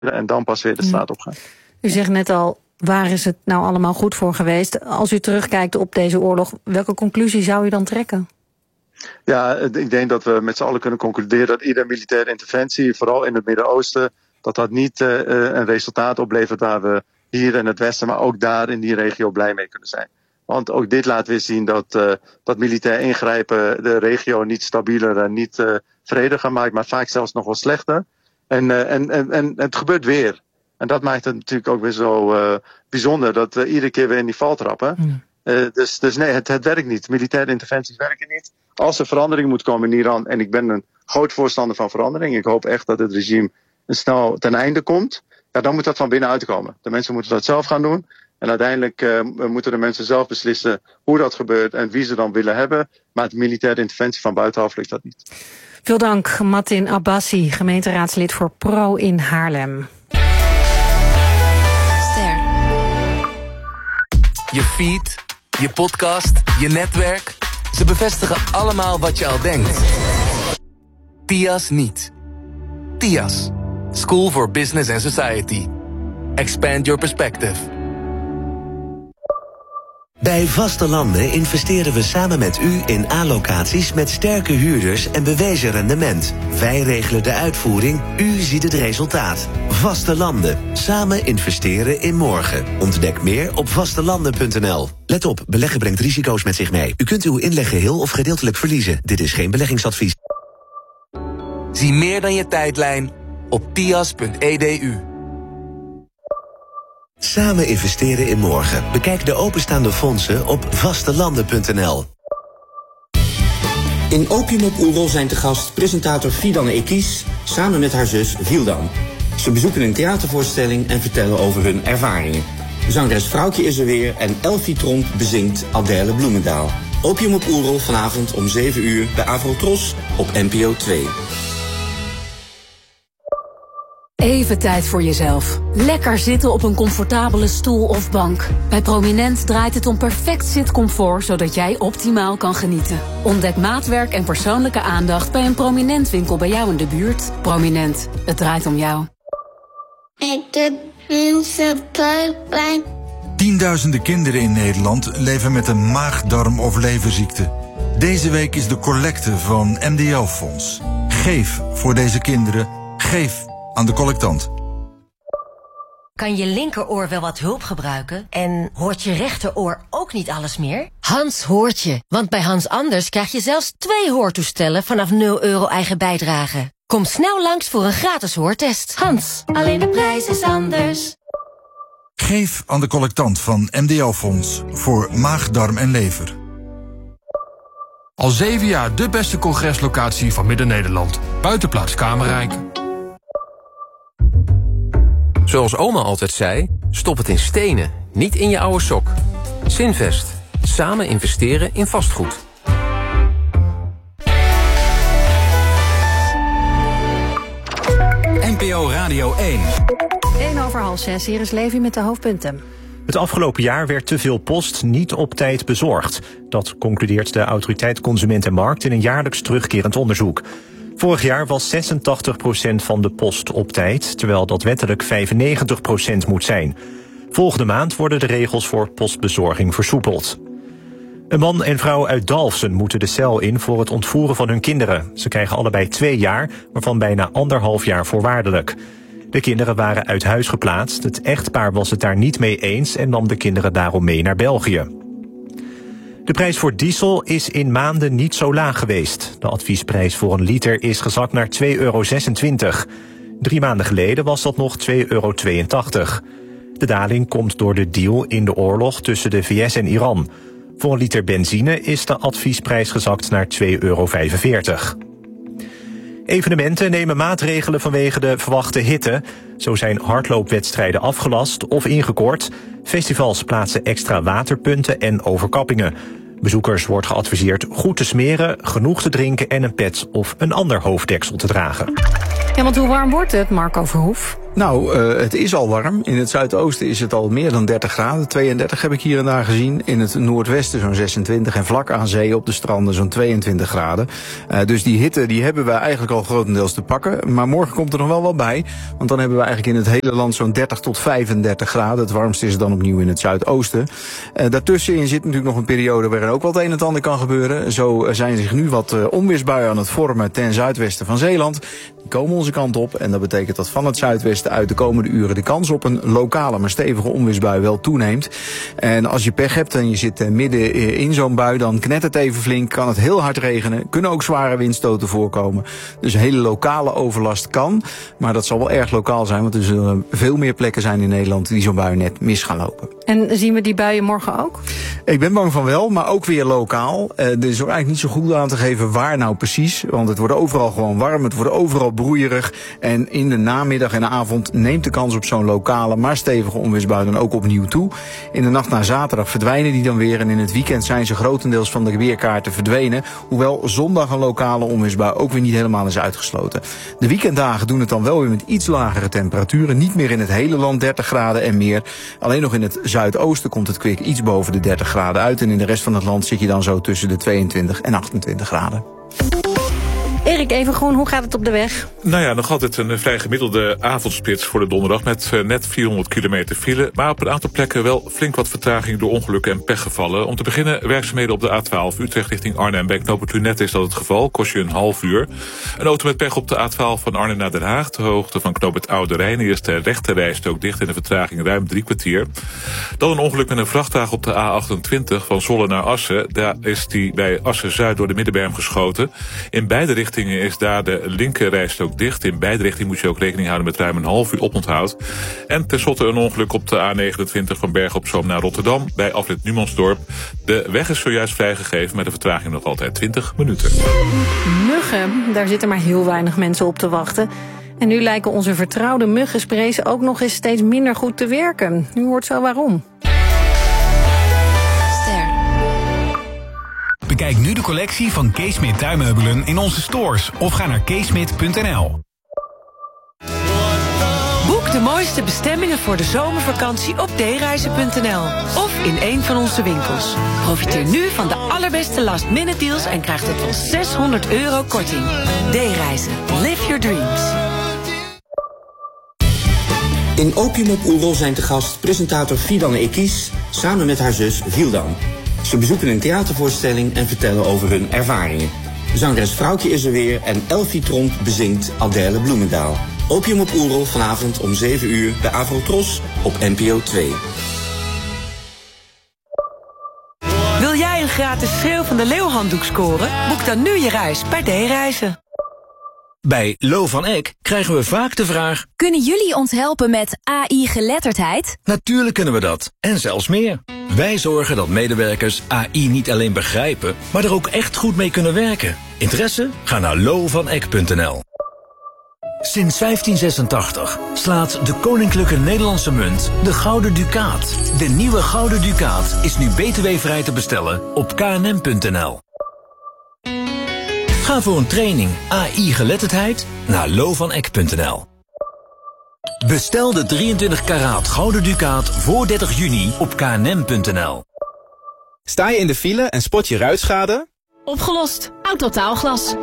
en dan pas weer de straat op gaan. U zegt net al, waar is het nou allemaal goed voor geweest? Als u terugkijkt op deze oorlog, welke conclusie zou u dan trekken? Ja, ik denk dat we met z'n allen kunnen concluderen dat iedere militaire interventie, vooral in het Midden-Oosten, dat niet een resultaat oplevert waar we hier in het Westen, maar ook daar in die regio blij mee kunnen zijn. Want ook dit laat weer zien dat militair ingrijpen de regio niet stabieler en niet vrediger maakt, maar vaak zelfs nog wel slechter. En het gebeurt weer. En dat maakt het natuurlijk ook weer zo bijzonder dat we iedere keer weer in die val trappen. Dus nee, het werkt niet. Militaire interventies werken niet. Als er verandering moet komen in Iran, en ik ben een groot voorstander van verandering, ik hoop echt dat het regime snel ten einde komt, ja, dan moet dat van binnenuit komen. De mensen moeten dat zelf gaan doen. En uiteindelijk moeten de mensen zelf beslissen hoe dat gebeurt en wie ze dan willen hebben. Maar de militaire interventie van buitenaf lukt dat niet. Veel dank, Matin Abbasi, gemeenteraadslid voor PRO in Haarlem. Ster. Je feed, je podcast, je netwerk. Ze bevestigen allemaal wat je al denkt. TIAS niet. TIAS. School for Business and Society. Expand your perspective. Bij Vaste Landen investeren we samen met u in A-locaties met sterke huurders en bewezen rendement. Wij regelen de uitvoering, u ziet het resultaat. Vaste Landen. Samen investeren in morgen. Ontdek meer op vastelanden.nl. Let op, beleggen brengt risico's met zich mee. U kunt uw inleg geheel of gedeeltelijk verliezen. Dit is geen beleggingsadvies. Zie meer dan je tijdlijn op tias.edu. Samen investeren in morgen. Bekijk de openstaande fondsen op vastelanden.nl. In Opium op Oerol zijn te gast presentator Fidan Ekis samen met haar zus Vildan. Ze bezoeken een theatervoorstelling en vertellen over hun ervaringen. Zangeres Vrouwtje is er weer en Elfie Tromp bezingt Adèle Bloemendaal. Opium op Oerol vanavond om 7 uur bij Avrotros op NPO 2. Even tijd voor jezelf. Lekker zitten op een comfortabele stoel of bank. Bij Prominent draait het om perfect zitcomfort, zodat jij optimaal kan genieten. Ontdek maatwerk en persoonlijke aandacht bij een Prominent winkel bij jou in de buurt. Prominent, het draait om jou. Ik doe mensen buikpijn. Tienduizenden kinderen in Nederland leven met een maag-darm- of leverziekte. Deze week is de collecte van MDO-fonds. Geef voor deze kinderen. Geef aan de collectant. Kan je linkeroor wel wat hulp gebruiken? En hoort je rechteroor ook niet alles meer? Hans hoort je, want bij Hans Anders krijg je zelfs 2 hoortoestellen vanaf €0 eigen bijdrage. Kom snel langs voor een gratis hoortest. Hans, alleen de prijs is anders. Geef aan de collectant van MDO-fonds voor maag, darm en lever. Al 7 jaar de beste congreslocatie van Midden-Nederland. Buitenplaats Kamerrijk. Zoals oma altijd zei, stop het in stenen, niet in je oude sok. Zinvest. Samen investeren in vastgoed. NPO Radio 1. 5:01, hier is Levi met de hoofdpunten. Het afgelopen jaar werd te veel post niet op tijd bezorgd. Dat concludeert de Autoriteit Consument en Markt in een jaarlijks terugkerend onderzoek. Vorig jaar was 86% van de post op tijd, terwijl dat wettelijk 95% moet zijn. Volgende maand worden de regels voor postbezorging versoepeld. Een man en vrouw uit Dalfsen moeten de cel in voor het ontvoeren van hun kinderen. Ze krijgen allebei 2 jaar, waarvan bijna 1,5 jaar voorwaardelijk. De kinderen waren uit huis geplaatst. Het echtpaar was het daar niet mee eens en nam de kinderen daarom mee naar België. De prijs voor diesel is in maanden niet zo laag geweest. De adviesprijs voor een liter is gezakt naar €2,26. 3 maanden geleden was dat nog €2,82. De daling komt door de deal in de oorlog tussen de VS en Iran. Voor een liter benzine is de adviesprijs gezakt naar €2,45. Evenementen nemen maatregelen vanwege de verwachte hitte. Zo zijn hardloopwedstrijden afgelast of ingekort. Festivals plaatsen extra waterpunten en overkappingen. Bezoekers wordt geadviseerd goed te smeren, genoeg te drinken en een pet of een ander hoofddeksel te dragen. Ja, want hoe warm wordt het, Marco Verhoef? Nou, het is al warm. In het zuidoosten is het al meer dan 30 graden. 32 heb ik hier en daar gezien. In het noordwesten zo'n 26 en vlak aan zee op de stranden zo'n 22 graden. Dus die hitte die hebben we eigenlijk al grotendeels te pakken. Maar morgen komt er nog wel wat bij. Want dan hebben we eigenlijk in het hele land zo'n 30 tot 35 graden. Het warmste is dan opnieuw in het zuidoosten. Daartussenin zit natuurlijk nog een periode waarin ook wat een en ander kan gebeuren. Zo zijn zich nu wat onweersbuien aan het vormen ten zuidwesten van Zeeland. Die komen onze kant op en dat betekent dat van het zuidwesten uit de komende uren de kans op een lokale maar stevige onweersbui wel toeneemt. En als je pech hebt en je zit midden in zo'n bui, dan knettert het even flink, kan het heel hard regenen, kunnen ook zware windstoten voorkomen. Dus hele lokale overlast kan, maar dat zal wel erg lokaal zijn, want er zullen veel meer plekken zijn in Nederland die zo'n bui net mis gaan lopen. En zien we die buien morgen ook? Ik ben bang van wel, maar ook weer lokaal. Er is ook eigenlijk niet zo goed aan te geven waar nou precies, want het wordt overal gewoon warm, het wordt overal broeierig en in de namiddag en de avond neemt de kans op zo'n lokale, maar stevige onweersbui dan ook opnieuw toe. In de nacht naar zaterdag verdwijnen die dan weer en in het weekend zijn ze grotendeels van de weerkaarten verdwenen, hoewel zondag een lokale onweersbui ook weer niet helemaal is uitgesloten. De weekenddagen doen het dan wel weer met iets lagere temperaturen, niet meer in het hele land 30 graden en meer. Alleen nog in het zuidoosten komt het kwik iets boven de 30 graden uit en in de rest van het land zit je dan zo tussen de 22 en 28 graden. Erik Evengroen, hoe gaat het op de weg? Nou ja, nog altijd een vrij gemiddelde avondspits voor de donderdag met net 400 kilometer file. Maar op een aantal plekken wel flink wat vertraging door ongelukken en pechgevallen. Om te beginnen werkzaamheden op de A12 Utrecht richting Arnhem. Bij knooppunt Lunette is dat het geval, kost je een half uur. Een auto met pech op de A12 van Arnhem naar Den Haag. De hoogte van knooppunt Oude Rijn. Hier is de rechte rijstrook dicht en de vertraging ruim 3 kwartier. Dan een ongeluk met een vrachtwagen op de A28 van Zwolle naar Assen. Daar is die bij Assen-Zuid door de Middenberm geschoten. In beide richtingen is daar de linker rijstrook dicht. In beide richtingen moet je ook rekening houden met ruim een half uur oponthoud. En tenslotte een ongeluk op de A29 van Bergen op Zoom naar Rotterdam bij afrit Numansdorp. De weg is zojuist vrijgegeven met een vertraging nog altijd 20 minuten. Muggen, daar zitten maar heel weinig mensen op te wachten. En nu lijken onze vertrouwde muggensprays ook nog eens steeds minder goed te werken. U hoort zo waarom. Bekijk nu de collectie van Keesmit tuinmeubelen in onze stores of ga naar keesmit.nl. Boek de mooiste bestemmingen voor de zomervakantie op dereizen.nl of in een van onze winkels. Profiteer nu van de allerbeste last-minute deals en krijg tot wel €600 korting. D-reizen. Live your dreams. In Opium op Oerol zijn te gast presentator Fidan Ekis samen met haar zus Vildan. Ze bezoeken een theatervoorstelling en vertellen over hun ervaringen. Zangeres Vrouwtje is er weer en Elfie Tromp bezingt Adèle Bloemendaal. Opium op Oerol vanavond om 7 uur bij Avrotros op NPO 2. Wil jij een gratis Schreeuw van de Leeuw handdoek scoren? Boek dan nu je reis bij D-reizen. Bij Lo van Eck krijgen we vaak de vraag: kunnen jullie ons helpen met AI-geletterdheid? Natuurlijk kunnen we dat, en zelfs meer. Wij zorgen dat medewerkers AI niet alleen begrijpen, maar er ook echt goed mee kunnen werken. Interesse? Ga naar lovaneck.nl. Sinds 1586 slaat de Koninklijke Nederlandse Munt de Gouden Ducaat. De nieuwe Gouden Ducaat is nu btw-vrij te bestellen op knm.nl. Ga voor een training AI-geletterdheid naar lovaneck.nl. Bestel de 23 karaat Gouden Ducaat voor 30 juni op knm.nl. Sta je in de file en spot je ruitschade? Opgelost. Autotaalglas.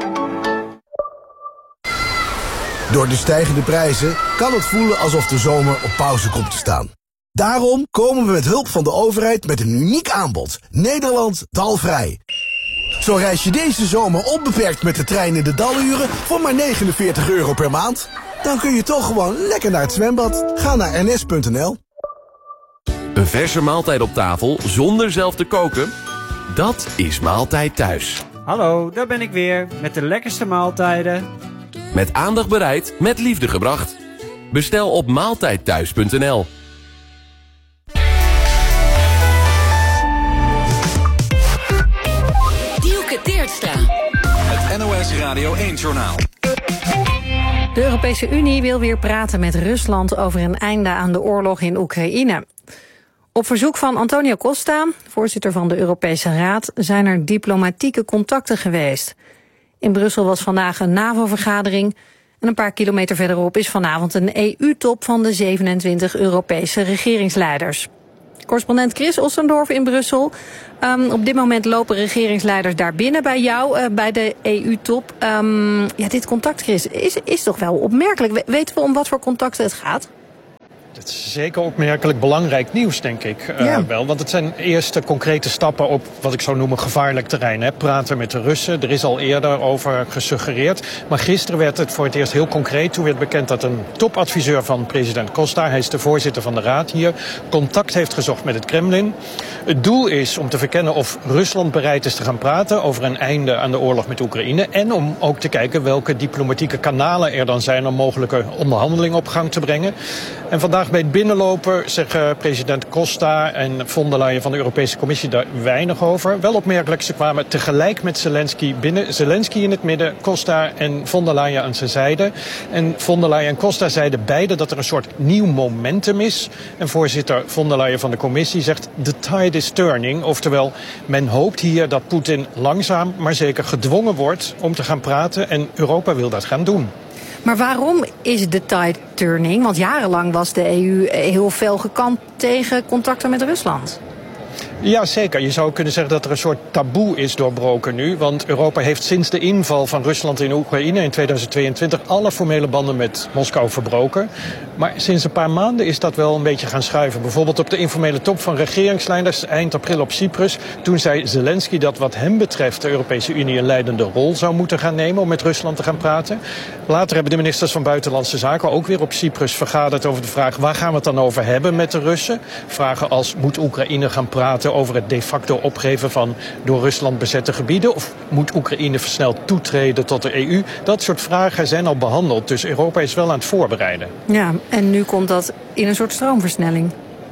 Door de stijgende prijzen kan het voelen alsof de zomer op pauze komt te staan. Daarom komen we met hulp van de overheid met een uniek aanbod. Nederland dalvrij. Zo reis je deze zomer onbeperkt met de trein in de daluren voor maar €49 per maand. Dan kun je toch gewoon lekker naar het zwembad. Ga naar ns.nl. Een verse maaltijd op tafel zonder zelf te koken? Dat is Maaltijd Thuis. Hallo, daar ben ik weer met de lekkerste maaltijden. Met aandacht bereid, met liefde gebracht. Bestel op maaltijdthuis.nl. Dielke Teertstra. Het NOS Radio 1-journaal. De Europese Unie wil weer praten met Rusland over een einde aan de oorlog in Oekraïne. Op verzoek van Antonio Costa, voorzitter van de Europese Raad, zijn er diplomatieke contacten geweest. In Brussel was vandaag een NAVO-vergadering En een paar kilometer verderop is vanavond een EU-top van de 27 Europese regeringsleiders. Correspondent Chris Ossendorf in Brussel. Op dit moment lopen regeringsleiders daar binnen bij jou, bij de EU-top. Dit contact, Chris, is toch wel opmerkelijk. Weten we om wat voor contacten het gaat? Het is zeker opmerkelijk belangrijk nieuws, denk ik wel. Want het zijn eerste concrete stappen op wat ik zou noemen gevaarlijk terrein. Hè. Praten met de Russen, er is al eerder over gesuggereerd. Maar gisteren werd het voor het eerst heel concreet. Toen werd bekend dat een topadviseur van president Costa, hij is de voorzitter van de Raad hier, contact heeft gezocht met het Kremlin. Het doel is om te verkennen of Rusland bereid is te gaan praten over een einde aan de oorlog met Oekraïne. En om ook te kijken welke diplomatieke kanalen er dan zijn om mogelijke onderhandelingen op gang te brengen. En vandaag bij het binnenlopen zeggen president Costa en von der Leyen van de Europese Commissie daar weinig over. Wel opmerkelijk, ze kwamen tegelijk met Zelensky binnen. Zelensky in het midden, Costa en von der Leyen aan zijn zijde. En von der Leyen en Costa zeiden beide dat er een soort nieuw momentum is. En voorzitter von der Leyen van de Commissie zegt the tide is turning. Oftewel, men hoopt hier dat Poetin langzaam maar zeker gedwongen wordt om te gaan praten. En Europa wil dat gaan doen. Maar waarom is de tide turning? Want jarenlang was de EU heel fel gekant tegen contacten met Rusland. Ja, zeker. Je zou kunnen zeggen dat er een soort taboe is doorbroken nu. Want Europa heeft sinds de inval van Rusland in Oekraïne in 2022 alle formele banden met Moskou verbroken. Maar sinds een paar maanden is dat wel een beetje gaan schuiven. Bijvoorbeeld op de informele top van regeringsleiders eind april op Cyprus. Toen zei Zelensky dat wat hem betreft de Europese Unie een leidende rol zou moeten gaan nemen om met Rusland te gaan praten. Later hebben de ministers van Buitenlandse Zaken ook weer op Cyprus vergaderd over de vraag waar gaan we het dan over hebben met de Russen. Vragen als moet Oekraïne gaan praten over het de facto opgeven van door Rusland bezette gebieden? Of moet Oekraïne versneld toetreden tot de EU? Dat soort vragen zijn al behandeld, dus Europa is wel aan het voorbereiden. Ja, en nu komt dat in een soort stroomversnelling.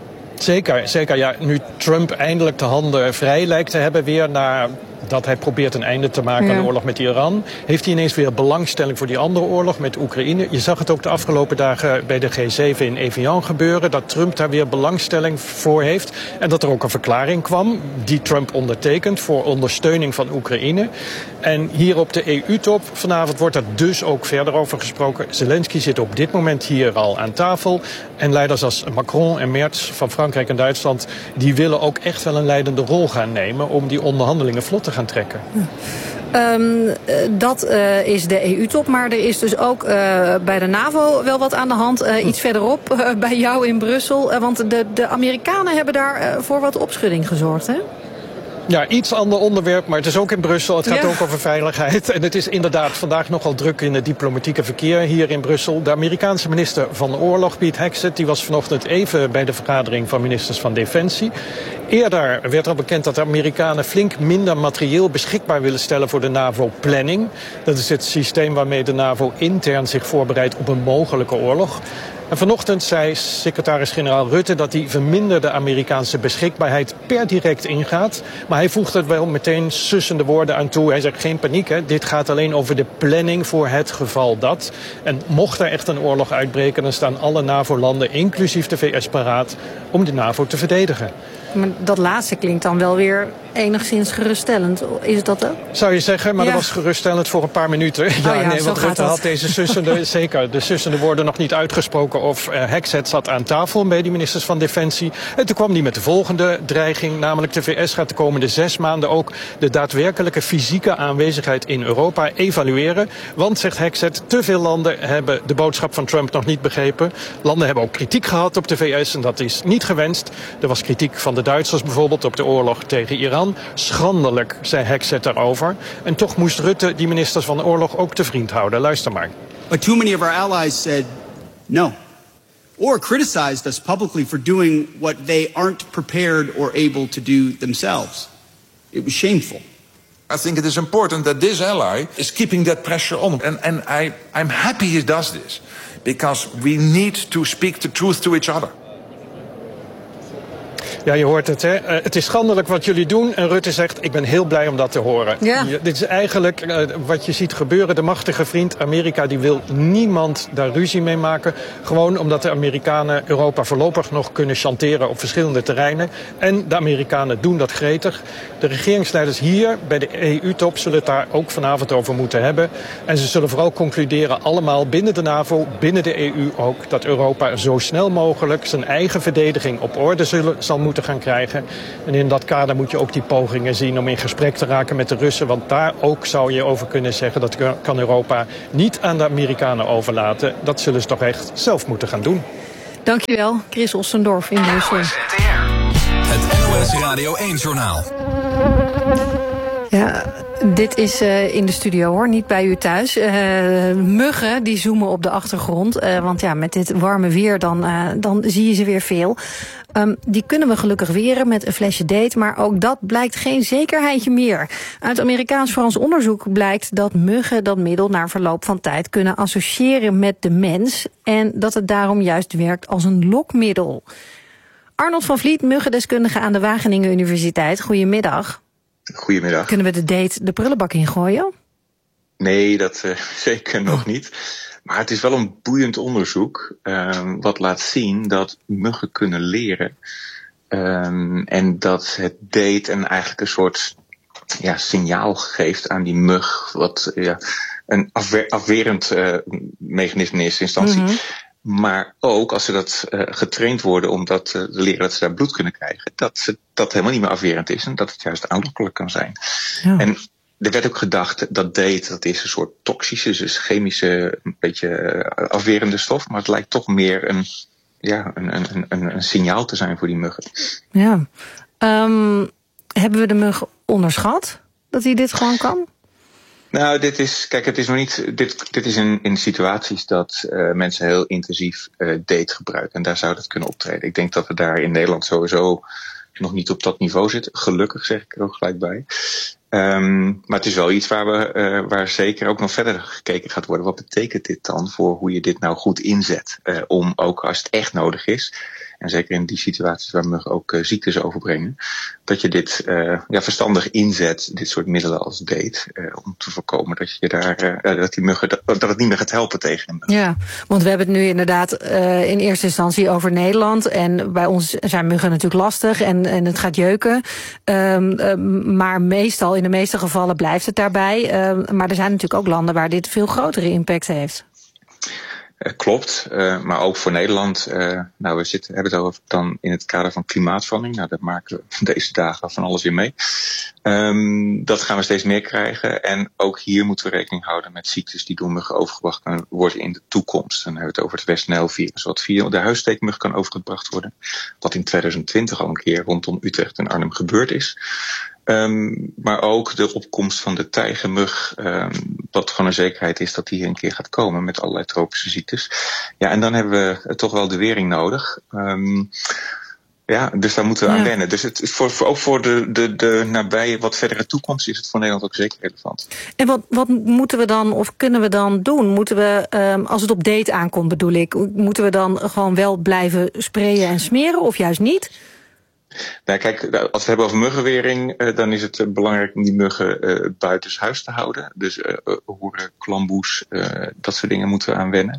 Zeker. Ja, nu Trump eindelijk de handen vrij lijkt te hebben weer na dat hij probeert een einde te maken aan de oorlog met Iran, heeft hij ineens weer belangstelling voor die andere oorlog met Oekraïne. Je zag het ook de afgelopen dagen bij de G7 in Evian gebeuren, dat Trump daar weer belangstelling voor heeft. En dat er ook een verklaring kwam, die Trump ondertekent, voor ondersteuning van Oekraïne. En hier op de EU-top vanavond wordt er dus ook verder over gesproken. Zelensky zit op dit moment hier al aan tafel. En leiders als Macron en Merz van Frankrijk en Duitsland, die willen ook echt wel een leidende rol gaan nemen om die onderhandelingen vlot te gaan trekken. Dat is de EU-top, maar er is dus ook bij de NAVO wel wat aan de hand. Iets verderop bij jou in Brussel. Want de Amerikanen hebben daar voor wat opschudding gezorgd, hè? Ja, iets ander onderwerp, maar het is ook in Brussel. Het gaat ook over veiligheid. En het is inderdaad vandaag nogal druk in het diplomatieke verkeer hier in Brussel. De Amerikaanse minister van Oorlog, Pete Hegseth, die was vanochtend even bij de vergadering van ministers van Defensie. Eerder werd al bekend dat de Amerikanen flink minder materieel beschikbaar willen stellen voor de NAVO-planning. Dat is het systeem waarmee de NAVO intern zich voorbereidt op een mogelijke oorlog. En vanochtend zei secretaris-generaal Rutte dat die verminderde Amerikaanse beschikbaarheid per direct ingaat. Maar hij voegt er wel meteen sussende woorden aan toe. Hij zegt geen paniek, hè. Dit gaat alleen over de planning voor het geval dat. En mocht er echt een oorlog uitbreken, dan staan alle NAVO-landen, inclusief de VS, paraat om de NAVO te verdedigen. Maar dat laatste klinkt dan wel weer enigszins geruststellend. Is het dat ook? Zou je zeggen, maar dat was geruststellend voor een paar minuten. Want Rutte had deze sussende, zeker, de sussende woorden nog niet uitgesproken. Of Hegseth zat aan tafel bij die ministers van Defensie. En toen kwam hij met de volgende dreiging. Namelijk de VS gaat de komende 6 maanden ook de daadwerkelijke fysieke aanwezigheid in Europa evalueren. Want, zegt Hegseth, te veel landen hebben de boodschap van Trump nog niet begrepen. Landen hebben ook kritiek gehad op de VS en dat is niet gewenst. Er was kritiek van de Duitsers bijvoorbeeld op de oorlog tegen Iran. Schandelijk, zei Hegseth daarover. En toch moest Rutte die ministers van de oorlog ook te vriend houden. Luister maar. But too many of our allies said no. Or criticized us publicly for doing what they aren't prepared or able to do themselves. It was shameful. I think it is important that this ally is keeping that pressure on. And I'm happy he does this. Because we need to speak the truth to each other. Ja, je hoort het, hè. Het is schandelijk wat jullie doen. En Rutte zegt, ik ben heel blij om dat te horen. Ja. Dit is eigenlijk wat je ziet gebeuren. De machtige vriend Amerika, die wil niemand daar ruzie mee maken. Gewoon omdat de Amerikanen Europa voorlopig nog kunnen chanteren op verschillende terreinen. En de Amerikanen doen dat gretig. De regeringsleiders hier bij de EU-top zullen het daar ook vanavond over moeten hebben. En ze zullen vooral concluderen, allemaal binnen de NAVO, binnen de EU ook, dat Europa zo snel mogelijk zijn eigen verdediging op orde zal moeten gaan krijgen. En in dat kader moet je ook die pogingen zien om in gesprek te raken met de Russen. Want daar ook zou je over kunnen zeggen, dat kan Europa niet aan de Amerikanen overlaten. Dat zullen ze toch echt zelf moeten gaan doen. Dankjewel, Chris Ossendorf in Brussel. Het NOS Radio 1-journaal. Ja, dit is in de studio hoor, niet bij u thuis. Muggen die zoomen op de achtergrond. Want ja, met dit warme weer dan zie je ze weer veel. Die kunnen we gelukkig weren met een flesje date, maar ook dat blijkt geen zekerheidje meer. Uit Amerikaans-Frans onderzoek blijkt dat muggen dat middel na verloop van tijd kunnen associëren met de mens en dat het daarom juist werkt als een lokmiddel. Arnold van Vliet, muggendeskundige aan de Wageningen Universiteit. Goedemiddag. Goedemiddag. Kunnen we de date de prullenbak ingooien? Nee, dat zeker nog niet. Maar het is wel een boeiend onderzoek wat laat zien dat muggen kunnen leren. En dat het date eigenlijk een soort signaal geeft aan die mug. Wat een afwerend mechanisme in eerste instantie. Mm-hmm. Maar ook als ze dat getraind worden om dat te leren dat ze daar bloed kunnen krijgen. Dat helemaal niet meer afwerend is en dat het juist aanlokkelijk kan zijn. Ja. En er werd ook gedacht dat date, dat is een soort toxische, dus chemische, een beetje afwerende stof. Maar het lijkt toch meer een signaal te zijn voor die muggen. Ja. Hebben we de mug onderschat? Dat hij dit gewoon kan? Nou, het is nog niet. Dit is in situaties dat mensen heel intensief date gebruiken. En daar zou dat kunnen optreden. Ik denk dat we daar in Nederland sowieso nog niet op dat niveau zitten. Gelukkig, zeg ik er ook gelijk bij. Maar het is wel iets waar zeker ook nog verder gekeken gaat worden. Wat betekent dit dan voor hoe je dit nou goed inzet? Om ook als het echt nodig is, en zeker in die situaties waar muggen ook ziektes overbrengen, dat je dit verstandig inzet, dit soort middelen als date, om te voorkomen dat je dat die muggen dat het niet meer gaat helpen tegen hem. Ja, want we hebben het nu inderdaad in eerste instantie over Nederland. En bij ons zijn muggen natuurlijk lastig en het gaat jeuken. Maar meestal, in de meeste gevallen blijft het daarbij. Maar er zijn natuurlijk ook landen waar dit veel grotere impact heeft. Klopt, maar ook voor Nederland. We hebben het over dan in het kader van klimaatverandering. Nou, daar maken we deze dagen van alles weer mee. Dat gaan we steeds meer krijgen. En ook hier moeten we rekening houden met ziektes die door muggen overgebracht kunnen worden in de toekomst. Dan hebben we het over het West-Nijl-virus, wat via de huissteekmug kan overgebracht worden. Wat in 2020 al een keer rondom Utrecht en Arnhem gebeurd is. Maar ook de opkomst van de tijgermug, wat gewoon een zekerheid is dat die een keer gaat komen met allerlei tropische ziektes. Ja, en dan hebben we toch wel de wering nodig. Dus daar moeten we aan wennen. Dus het is ook voor de nabije, wat verdere toekomst is het voor Nederland ook zeker relevant. En wat moeten we dan, of kunnen we dan doen? Moeten we, als het op date aankomt bedoel ik, moeten we dan gewoon wel blijven sprayen en smeren of juist niet? Nou, kijk, als we het hebben over muggenwering, dan is het belangrijk om die muggen buitenshuis te houden. Dus hoeren, klamboes, dat soort dingen moeten we aan wennen.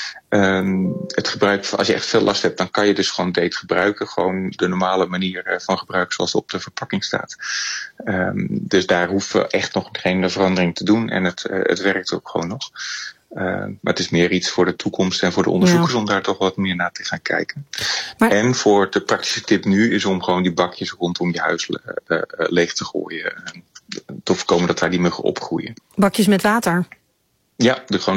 Het gebruik, als je echt veel last hebt, dan kan je dus gewoon date gebruiken. Gewoon de normale manier van gebruik zoals op de verpakking staat. Dus daar hoeven we echt nog geen verandering te doen. En het werkt ook gewoon nog. Maar het is meer iets voor de toekomst en voor de onderzoekers om daar toch wat meer naar te gaan kijken. En voor de praktische tip nu is om gewoon die bakjes rondom je huis leeg te gooien. Te voorkomen dat daar die muggen opgroeien. Bakjes met water? Ja, gewoon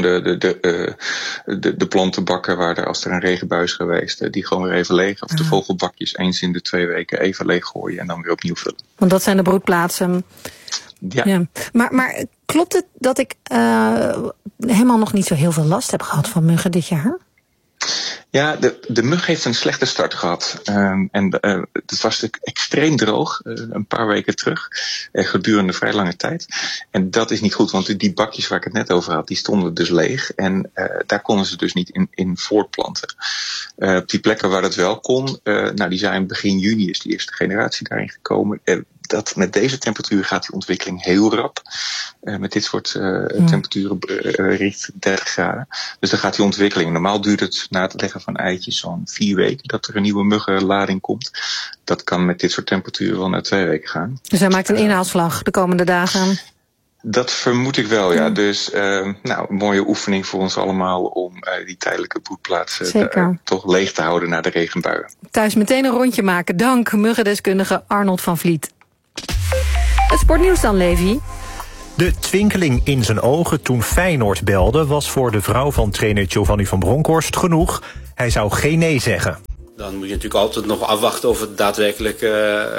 de plantenbakken waar als er een regenbui is geweest, die gewoon weer even leeg. Of de vogelbakjes eens in de 2 weken even leeg gooien en dan weer opnieuw vullen. Want dat zijn de broedplaatsen. Ja. Maar klopt het dat ik helemaal nog niet zo heel veel last heb gehad van muggen dit jaar? Ja, de mug heeft een slechte start gehad. Het was natuurlijk extreem droog, een paar weken terug, gedurende vrij lange tijd. En dat is niet goed, want die bakjes waar ik het net over had, die stonden dus leeg. En daar konden ze dus niet in voortplanten. Op die plekken waar dat wel kon, die zijn begin juni is de eerste generatie daarin gekomen. Dat met deze temperatuur gaat die ontwikkeling heel rap. Met dit soort temperaturen richt 30 graden. Dus dan gaat die ontwikkeling. Normaal duurt het na het leggen van eitjes zo'n 4 weken dat er een nieuwe muggenlading komt. Dat kan met dit soort temperaturen wel na 2 weken gaan. Dus hij maakt een inhaalslag de komende dagen. Dat vermoed ik wel, ja. Dus een mooie oefening voor ons allemaal om die tijdelijke broedplaatsen toch leeg te houden na de regenbuien. Thuis meteen een rondje maken. Dank, muggendeskundige Arnold van Vliet. Het sportnieuws dan, Levi. De twinkeling in zijn ogen toen Feyenoord belde was voor de vrouw van trainer Giovanni van Bronckhorst genoeg. Hij zou geen nee zeggen. Dan moet je natuurlijk altijd nog afwachten of het daadwerkelijk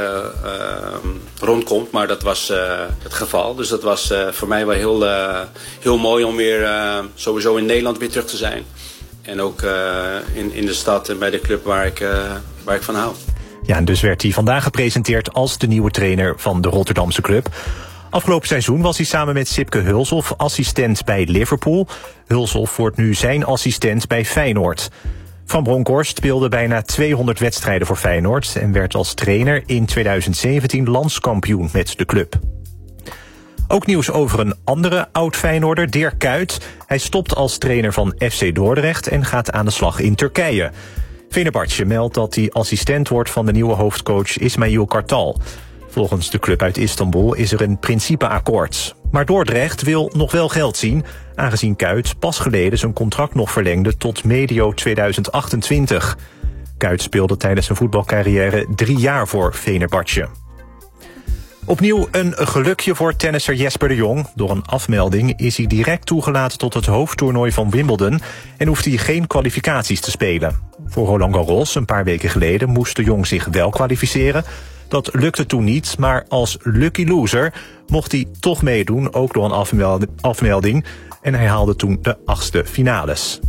rondkomt. Maar dat was het geval. Dus dat was voor mij wel heel mooi om weer sowieso in Nederland weer terug te zijn. En ook in de stad en bij de club waar ik van hou. Ja, en dus werd hij vandaag gepresenteerd als de nieuwe trainer van de Rotterdamse club. Afgelopen seizoen was hij samen met Sipke Hulshoff assistent bij Liverpool. Hulshoff wordt nu zijn assistent bij Feyenoord. Van Bronckhorst speelde bijna 200 wedstrijden voor Feyenoord en werd als trainer in 2017 landskampioen met de club. Ook nieuws over een andere oud-Feyenoorder, Dirk Kuyt. Hij stopt als trainer van FC Dordrecht en gaat aan de slag in Turkije. Fenerbahçe meldt dat hij assistent wordt van de nieuwe hoofdcoach Ismail Kartal. Volgens de club uit Istanbul is er een principeakkoord. Maar Dordrecht wil nog wel geld zien, aangezien Kuyt pas geleden zijn contract nog verlengde tot medio 2028. Kuyt speelde tijdens zijn voetbalcarrière 3 jaar voor Fenerbahçe. Opnieuw een gelukje voor tennisser Jesper de Jong. Door een afmelding is hij direct toegelaten tot het hoofdtoernooi van Wimbledon en hoeft hij geen kwalificaties te spelen. Voor Roland Garros een paar weken geleden moest de Jong zich wel kwalificeren. Dat lukte toen niet, maar als lucky loser mocht hij toch meedoen, ook door een afmelding. En hij haalde toen de 8e finales.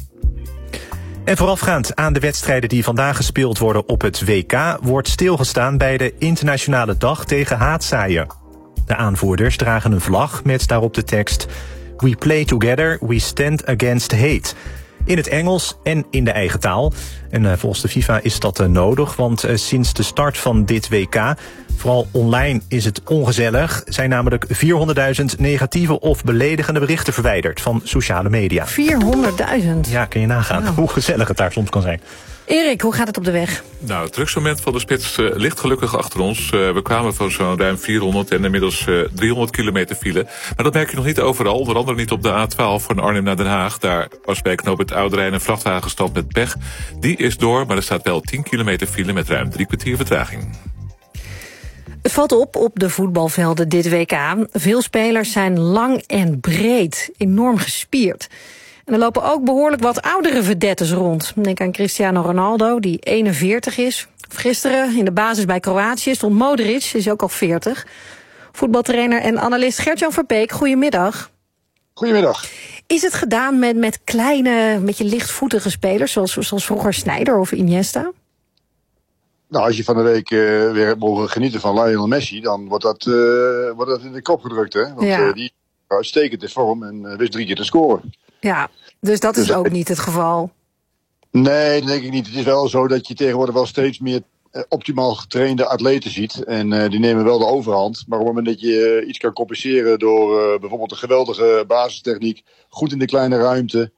En voorafgaand aan de wedstrijden die vandaag gespeeld worden op het WK wordt stilgestaan bij de internationale dag tegen haatzaaien. De aanvoerders dragen een vlag met daarop de tekst We play together, we stand against hate. In het Engels en in de eigen taal. En volgens de FIFA is dat nodig, want sinds de start van dit WK, vooral online, is het ongezellig. Zijn namelijk 400.000 negatieve of beledigende berichten verwijderd van sociale media. 400.000? Ja, kun je nagaan hoe gezellig het daar soms kan zijn. Erik, hoe gaat het op de weg? Nou, het drukste moment van de spits ligt gelukkig achter ons. We kwamen van zo'n ruim 400 en inmiddels 300 kilometer file. Maar dat merk je nog niet overal. Onder andere niet op de A12 van Arnhem naar Den Haag. Daar was bij knooppunt Oude Rijn een vrachtwagen gestopt met pech. Die is door, maar er staat wel 10 kilometer file met ruim 3 kwartier vertraging. Het valt op de voetbalvelden dit WK. Veel spelers zijn lang en breed, enorm gespierd. En er lopen ook behoorlijk wat oudere vedettes rond. Denk aan Cristiano Ronaldo, die 41 is. Of gisteren in de basis bij Kroatië stond Modric, is ook al 40. Voetbaltrainer en analist Gert-Jan Verbeek, goedemiddag. Goedemiddag. Is het gedaan met kleine, beetje lichtvoetige spelers, zoals vroeger Sneijder of Iniesta? Nou, als je van de week weer hebt mogen genieten van Lionel Messi, dan wordt dat in de kop gedrukt, hè? Want die is uitstekend in vorm en wist 3 keer te scoren. Ja, dus dat is ook niet het geval. Nee, dat denk ik niet. Het is wel zo dat je tegenwoordig wel steeds meer optimaal getrainde atleten ziet. En die nemen wel de overhand. Maar op het moment dat je iets kan compenseren door bijvoorbeeld een geweldige basistechniek, goed in de kleine ruimte,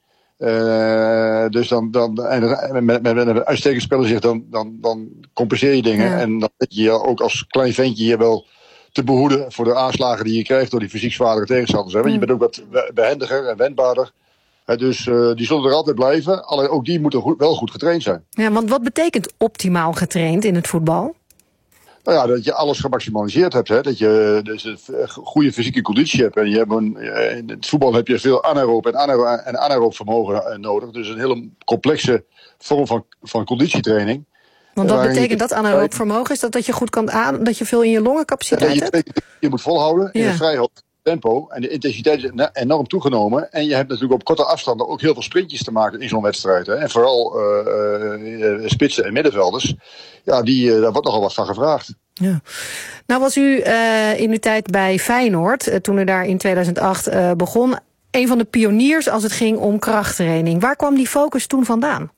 dus met een uitstekend speler dan compenseer je dingen. Ja. En dan weet je ook als klein ventje je wel te behoeden voor de aanslagen die je krijgt door die fysiek zwaardere tegenstanders. Want je bent ook wat behendiger en wendbaarder. Dus die zullen er altijd blijven. Alleen ook die moeten wel goed getraind zijn. Ja, want wat betekent optimaal getraind in het voetbal? Nou ja, dat je alles gemaximaliseerd hebt. Hè? Dat je dus een goede fysieke conditie hebt. En je hebt in het voetbal heb je veel anaeroop en anaeroop vermogen nodig. Dus een hele complexe vorm van conditietraining. Want wat betekent dat anaeroop vermogen? Is dat je goed kan dat je veel in je longencapaciteit hebt? Je moet volhouden in het vrijhoofd. tempo en de intensiteit is enorm toegenomen. En je hebt natuurlijk op korte afstanden ook heel veel sprintjes te maken in zo'n wedstrijd. Hè. En vooral spitsen en middenvelders. Ja, daar wordt nogal wat van gevraagd. Ja. Nou was u in uw tijd bij Feyenoord, toen u daar in 2008 begon, een van de pioniers als het ging om krachttraining. Waar kwam die focus toen vandaan?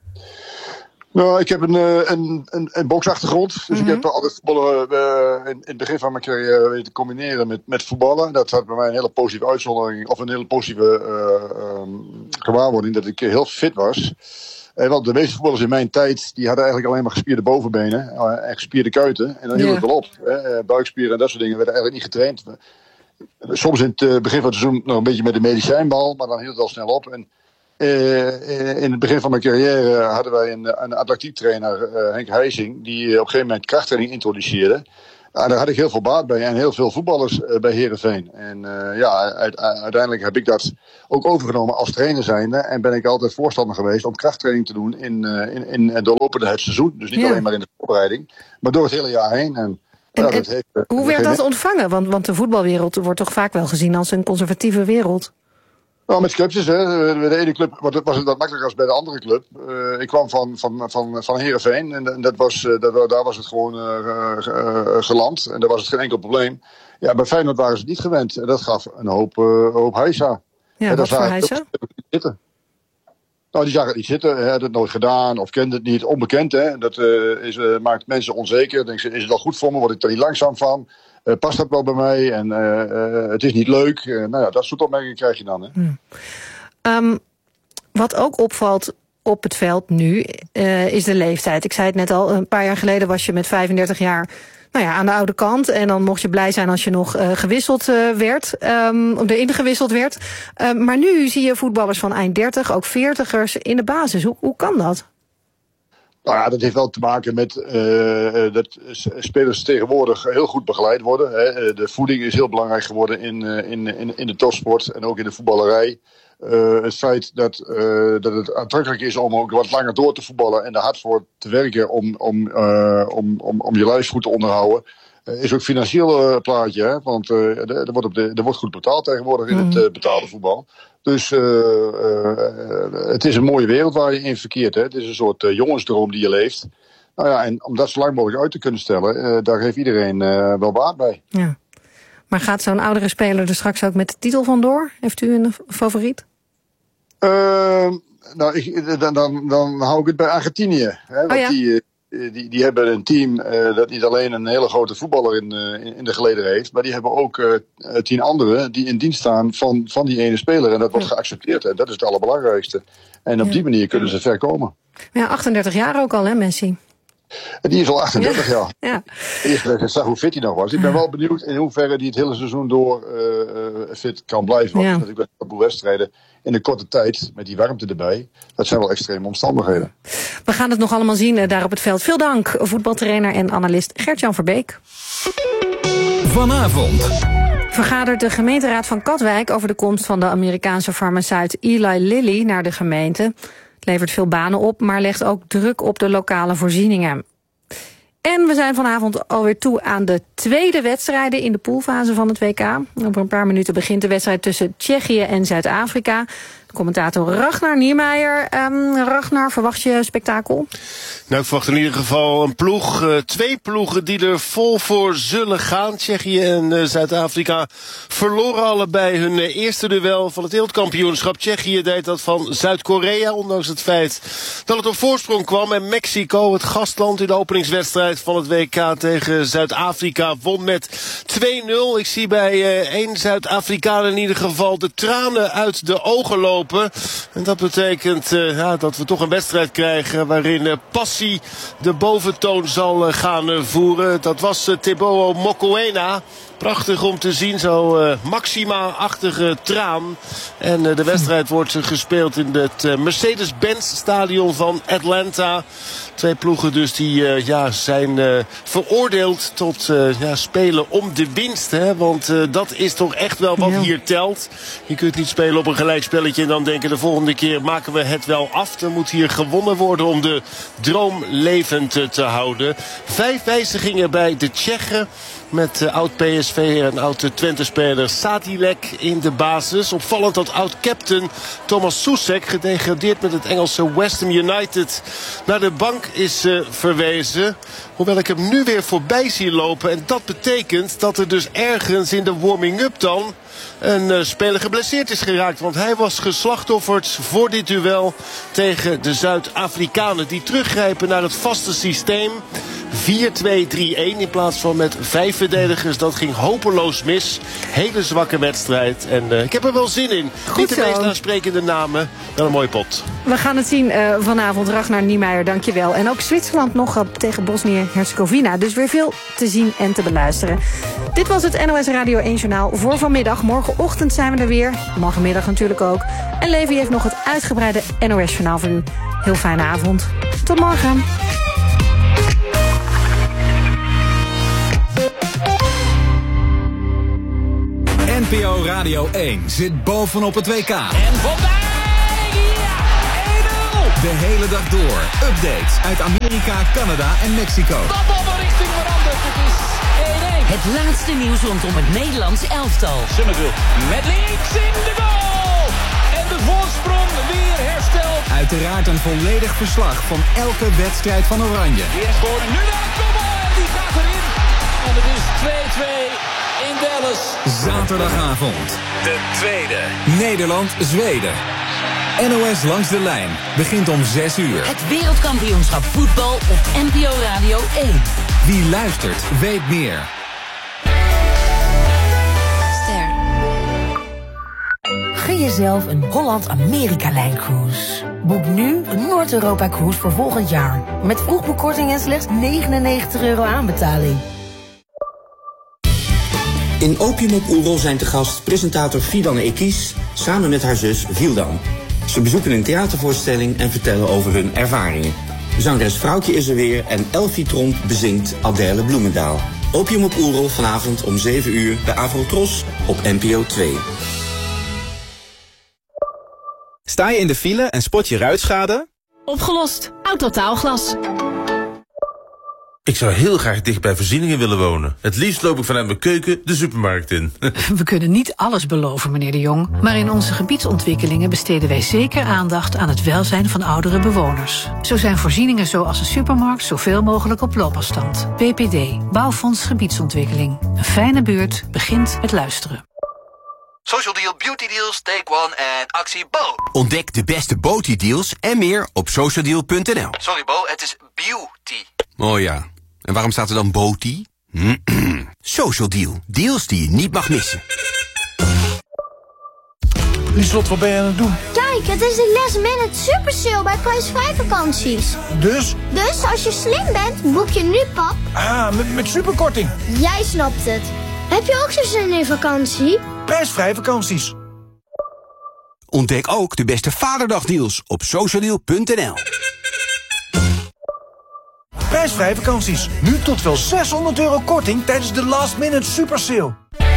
Nou, ik heb een boksachtergrond. Dus ik heb altijd voetballen in het begin van mijn carrière weten te combineren met voetballen. Dat had bij mij een hele positieve uitzondering, of een hele positieve gewaarwording, dat ik heel fit was. Want de meeste voetballers in mijn tijd, die hadden eigenlijk alleen maar gespierde bovenbenen en gespierde kuiten. En dan hield het wel op. Buikspieren en dat soort dingen werden eigenlijk niet getraind. Soms in het begin van het seizoen nog een beetje met de medicijnbal, maar dan hield het al snel op. En in het begin van mijn carrière hadden wij een atletiektrainer, Henk Heijsing, die op een gegeven moment krachttraining introduceerde. Daar had ik heel veel baat bij en heel veel voetballers bij Heerenveen. En uiteindelijk heb ik dat ook overgenomen als trainer zijnde. En ben ik altijd voorstander geweest om krachttraining te doen in doorlopende het seizoen. Dus niet alleen maar in de voorbereiding, maar door het hele jaar heen. Hoe werd dat ontvangen? Want de voetbalwereld wordt toch vaak wel gezien als een conservatieve wereld? Nou, met sceptisch, hè. Bij de ene club was het wat makkelijker als bij de andere club. Ik kwam van Heerenveen en daar was het gewoon geland. En daar was het geen enkel probleem. Ja, bij Feyenoord waren ze het niet gewend. En dat gaf een hoop heisa. Ja, wat voor heisa? Nou, die zagen het niet zitten, hadden het nooit gedaan of kenden het niet. Onbekend, hè. Dat maakt mensen onzeker. Denken ze, is het wel goed voor me? Word ik er niet langzaam van? Past dat wel bij mij? En het is niet leuk. Nou ja, dat soort opmerkingen krijg je dan. Hè. Wat ook opvalt op het veld nu, is de leeftijd. Ik zei het net al, een paar jaar geleden was je met 35 jaar aan de oude kant. En dan mocht je blij zijn als je nog gewisseld werd, erin gewisseld werd. Maar nu zie je voetballers van eind 30, ook 40ers in de basis. Hoe kan dat? Nou ja, dat heeft wel te maken met dat spelers tegenwoordig heel goed begeleid worden. Hè. De voeding is heel belangrijk geworden in de topsport en ook in de voetballerij. Het feit dat het aantrekkelijk is om ook wat langer door te voetballen en er hard voor te werken om je lijf goed te onderhouden, is ook financieel plaatje. Hè? Want er wordt goed betaald tegenwoordig in het betaalde voetbal. Dus het is een mooie wereld waar je in verkeert. Hè? Het is een soort jongensdroom die je leeft. Nou ja, en om dat zo lang mogelijk uit te kunnen stellen, daar heeft iedereen wel baat bij. Ja. Maar gaat zo'n oudere speler er straks ook met de titel vandoor? Heeft u een favoriet? Dan hou ik het bij Argentinië. Hè? Want die hebben een team dat niet alleen een hele grote voetballer in de gelederen heeft, maar die hebben ook 10 anderen die in dienst staan van die ene speler. En dat wordt geaccepteerd. En dat is het allerbelangrijkste. En op die manier kunnen ze ver komen. Ja, 38 jaar ook al, hè, Messi? Die is al 38 jaar. Ja. Eerst zag hoe fit hij nog was. Ik ben wel benieuwd in hoeverre hij het hele seizoen door fit kan blijven. Want ik ben een heleboel wedstrijden in een korte tijd, met die warmte erbij. Dat zijn wel extreme omstandigheden. We gaan het nog allemaal zien daar op het veld. Veel dank, voetbaltrainer en analist Gert-Jan Verbeek. Vanavond vergadert de gemeenteraad van Katwijk over de komst van de Amerikaanse farmaceut Eli Lilly naar de gemeente. Het levert veel banen op, maar legt ook druk op de lokale voorzieningen. En we zijn vanavond alweer toe aan de tweede wedstrijden in de poolfase van het WK. Over een paar minuten begint de wedstrijd tussen Tsjechië en Zuid-Afrika. Commentator Ragnar Niemeyer. Ragnar, verwacht je spektakel? Nou, ik verwacht in ieder geval een ploeg, 2 ploegen die er vol voor zullen gaan. Tsjechië en Zuid-Afrika verloren allebei hun eerste duel van het wereldkampioenschap. Tsjechië deed dat van Zuid-Korea, ondanks het feit dat het op voorsprong kwam. En Mexico, het gastland in de openingswedstrijd van het WK tegen Zuid-Afrika, won met 2-0. Ik zie bij 1 Zuid-Afrikaan in ieder geval de tranen uit de ogen lopen. En dat betekent dat we toch een wedstrijd krijgen waarin passie de boventoon zal gaan voeren. Dat was Teboho Mokoena. Prachtig om te zien, zo Maxima-achtige traan. En de wedstrijd wordt gespeeld in het Mercedes-Benz stadion van Atlanta. 2 ploegen dus die zijn veroordeeld tot spelen om de winst. Hè? Want dat is toch echt wel wat hier telt. Je kunt niet spelen op een gelijkspelletje en dan denken de volgende keer maken we het wel af. Er moet hier gewonnen worden om de droom levend te houden. 5 wijzigingen bij de Tsjechen. met oud-PSV en oud-Twente-speler Sadilek in de basis. Opvallend dat oud-captain Thomas Soucek, gedegradeerd met het Engelse West Ham United, naar de bank is verwezen. Hoewel ik hem nu weer voorbij zie lopen. En dat betekent dat er dus ergens in de warming-up dan een speler geblesseerd is geraakt. Want hij was geslachtofferd voor dit duel tegen de Zuid-Afrikanen. Die teruggrijpen naar het vaste systeem. 4-2-3-1 in plaats van met 5 verdedigers. Dat ging hopeloos mis. Hele zwakke wedstrijd. En ik heb er wel zin in. Goed niet de zo. meest aansprekende namen. Wel een mooie pot. We gaan het zien vanavond. Ragnar Niemeyer, dankjewel. En ook Zwitserland nog tegen Bosnië-Herzegovina. Dus weer veel te zien en te beluisteren. Dit was het NOS Radio 1 Journaal voor vanmiddag. Morgenochtend zijn we er weer. Morgenmiddag natuurlijk ook. En Levi heeft nog het uitgebreide NOS Journaal voor u. Heel fijne avond. Tot morgen. NPO Radio 1 zit bovenop het WK. En voorbij! Ja! 1-0! De hele dag door. Updates uit Amerika, Canada en Mexico. Dat bal van richting veranderd. Het is 1-1. Het laatste nieuws rondom het Nederlands elftal. Summerville met links in de goal! En de voorsprong weer hersteld. Uiteraard een volledig verslag van elke wedstrijd van Oranje. Weer scoren, nu naar de kopbal en die gaat erin. En het is 2-2. In Dallas. Zaterdagavond. De tweede. Nederland-Zweden. NOS langs de lijn. Begint om 6 uur. Het wereldkampioenschap voetbal op NPO Radio 1. Wie luistert, weet meer. Ster. Gun jezelf een Holland-Amerika-lijncruise. Boek nu een Noord-Europa-cruise voor volgend jaar. Met vroegboekkorting en slechts €99 aanbetaling. In Opium op Oerol zijn te gast presentator Fidan Ekis samen met haar zus Vildan. Ze bezoeken een theatervoorstelling en vertellen over hun ervaringen. Zangeres Vrouwtje is er weer en Elfie Tromp bezingt Adèle Bloemendaal. Opium op Oerol vanavond om 7 uur bij Avrotros op NPO 2. Sta je in de file en spot je ruitschade? Opgelost. Autotaalglas. Ik zou heel graag dicht bij voorzieningen willen wonen. Het liefst loop ik vanuit mijn keuken de supermarkt in. We kunnen niet alles beloven, meneer De Jong. Maar in onze gebiedsontwikkelingen besteden wij zeker aandacht aan het welzijn van oudere bewoners. Zo zijn voorzieningen zoals een supermarkt zoveel mogelijk op loopafstand. BPD, Bouwfonds Gebiedsontwikkeling. Een fijne buurt begint met luisteren. Social Deal, Beauty Deals, Take One en actie Bo. Ontdek de beste beauty deals en meer op socialdeal.nl. Sorry Bo, het is beauty. Oh ja, en waarom staat er dan beauty? Social Deal, deals die je niet mag missen. Lieslot, wat ben je aan het doen? Kijk, het is de last minute super sale bij prijsvrij vakanties. Dus? Dus als je slim bent, boek je nu pap. Ah, met superkorting. Jij snapt het. Heb je ook zo'n zin in vakantie? Prijsvrij vakanties. Ontdek ook de beste vaderdagdeals op socialdeal.nl. Prijsvrij vakanties. Nu tot wel €600 korting tijdens de last minute super sale.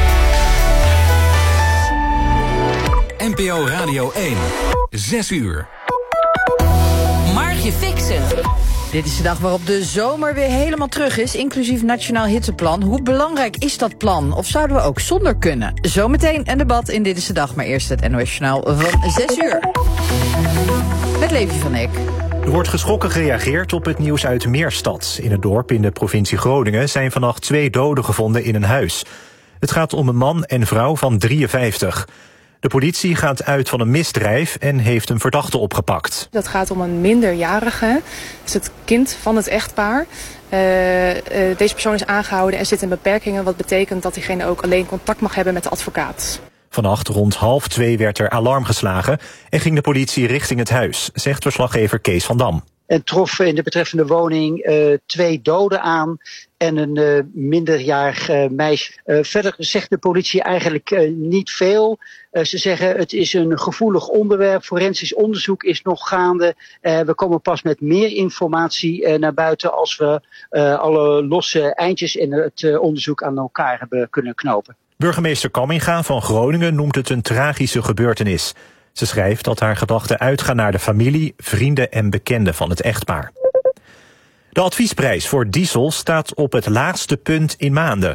NPO Radio 1. 6 uur. Margje Fixen. Dit is de dag waarop de zomer weer helemaal terug is, inclusief Nationaal Hitteplan. Hoe belangrijk is dat plan? Of zouden we ook zonder kunnen? Zometeen een debat in Dit is de Dag, maar eerst het NOS Journaal van 6 uur. Met Levi van Eck. Er wordt geschrokken gereageerd op het nieuws uit Meerstad. In het dorp in de provincie Groningen zijn vannacht 2 doden gevonden in een huis. Het gaat om een man en vrouw van 53. De politie gaat uit van een misdrijf en heeft een verdachte opgepakt. Dat gaat om een minderjarige. Dat is het kind van het echtpaar. Deze persoon is aangehouden en zit in beperkingen. Wat betekent dat diegene ook alleen contact mag hebben met de advocaat. Vannacht rond 1:30 werd er alarm geslagen en ging de politie richting het huis, zegt verslaggever Kees van Dam. En trof in de betreffende woning 2 doden aan en een minderjarig meisje. Verder zegt de politie eigenlijk niet veel. Ze zeggen het is een gevoelig onderwerp. Forensisch onderzoek is nog gaande. We komen pas met meer informatie naar buiten als we alle losse eindjes in het onderzoek aan elkaar hebben kunnen knopen. Burgemeester Kamminga van Groningen noemt het een tragische gebeurtenis. Ze schrijft dat haar gedachten uitgaan naar de familie, vrienden en bekenden van het echtpaar. De adviesprijs voor diesel staat op het laagste punt in maanden.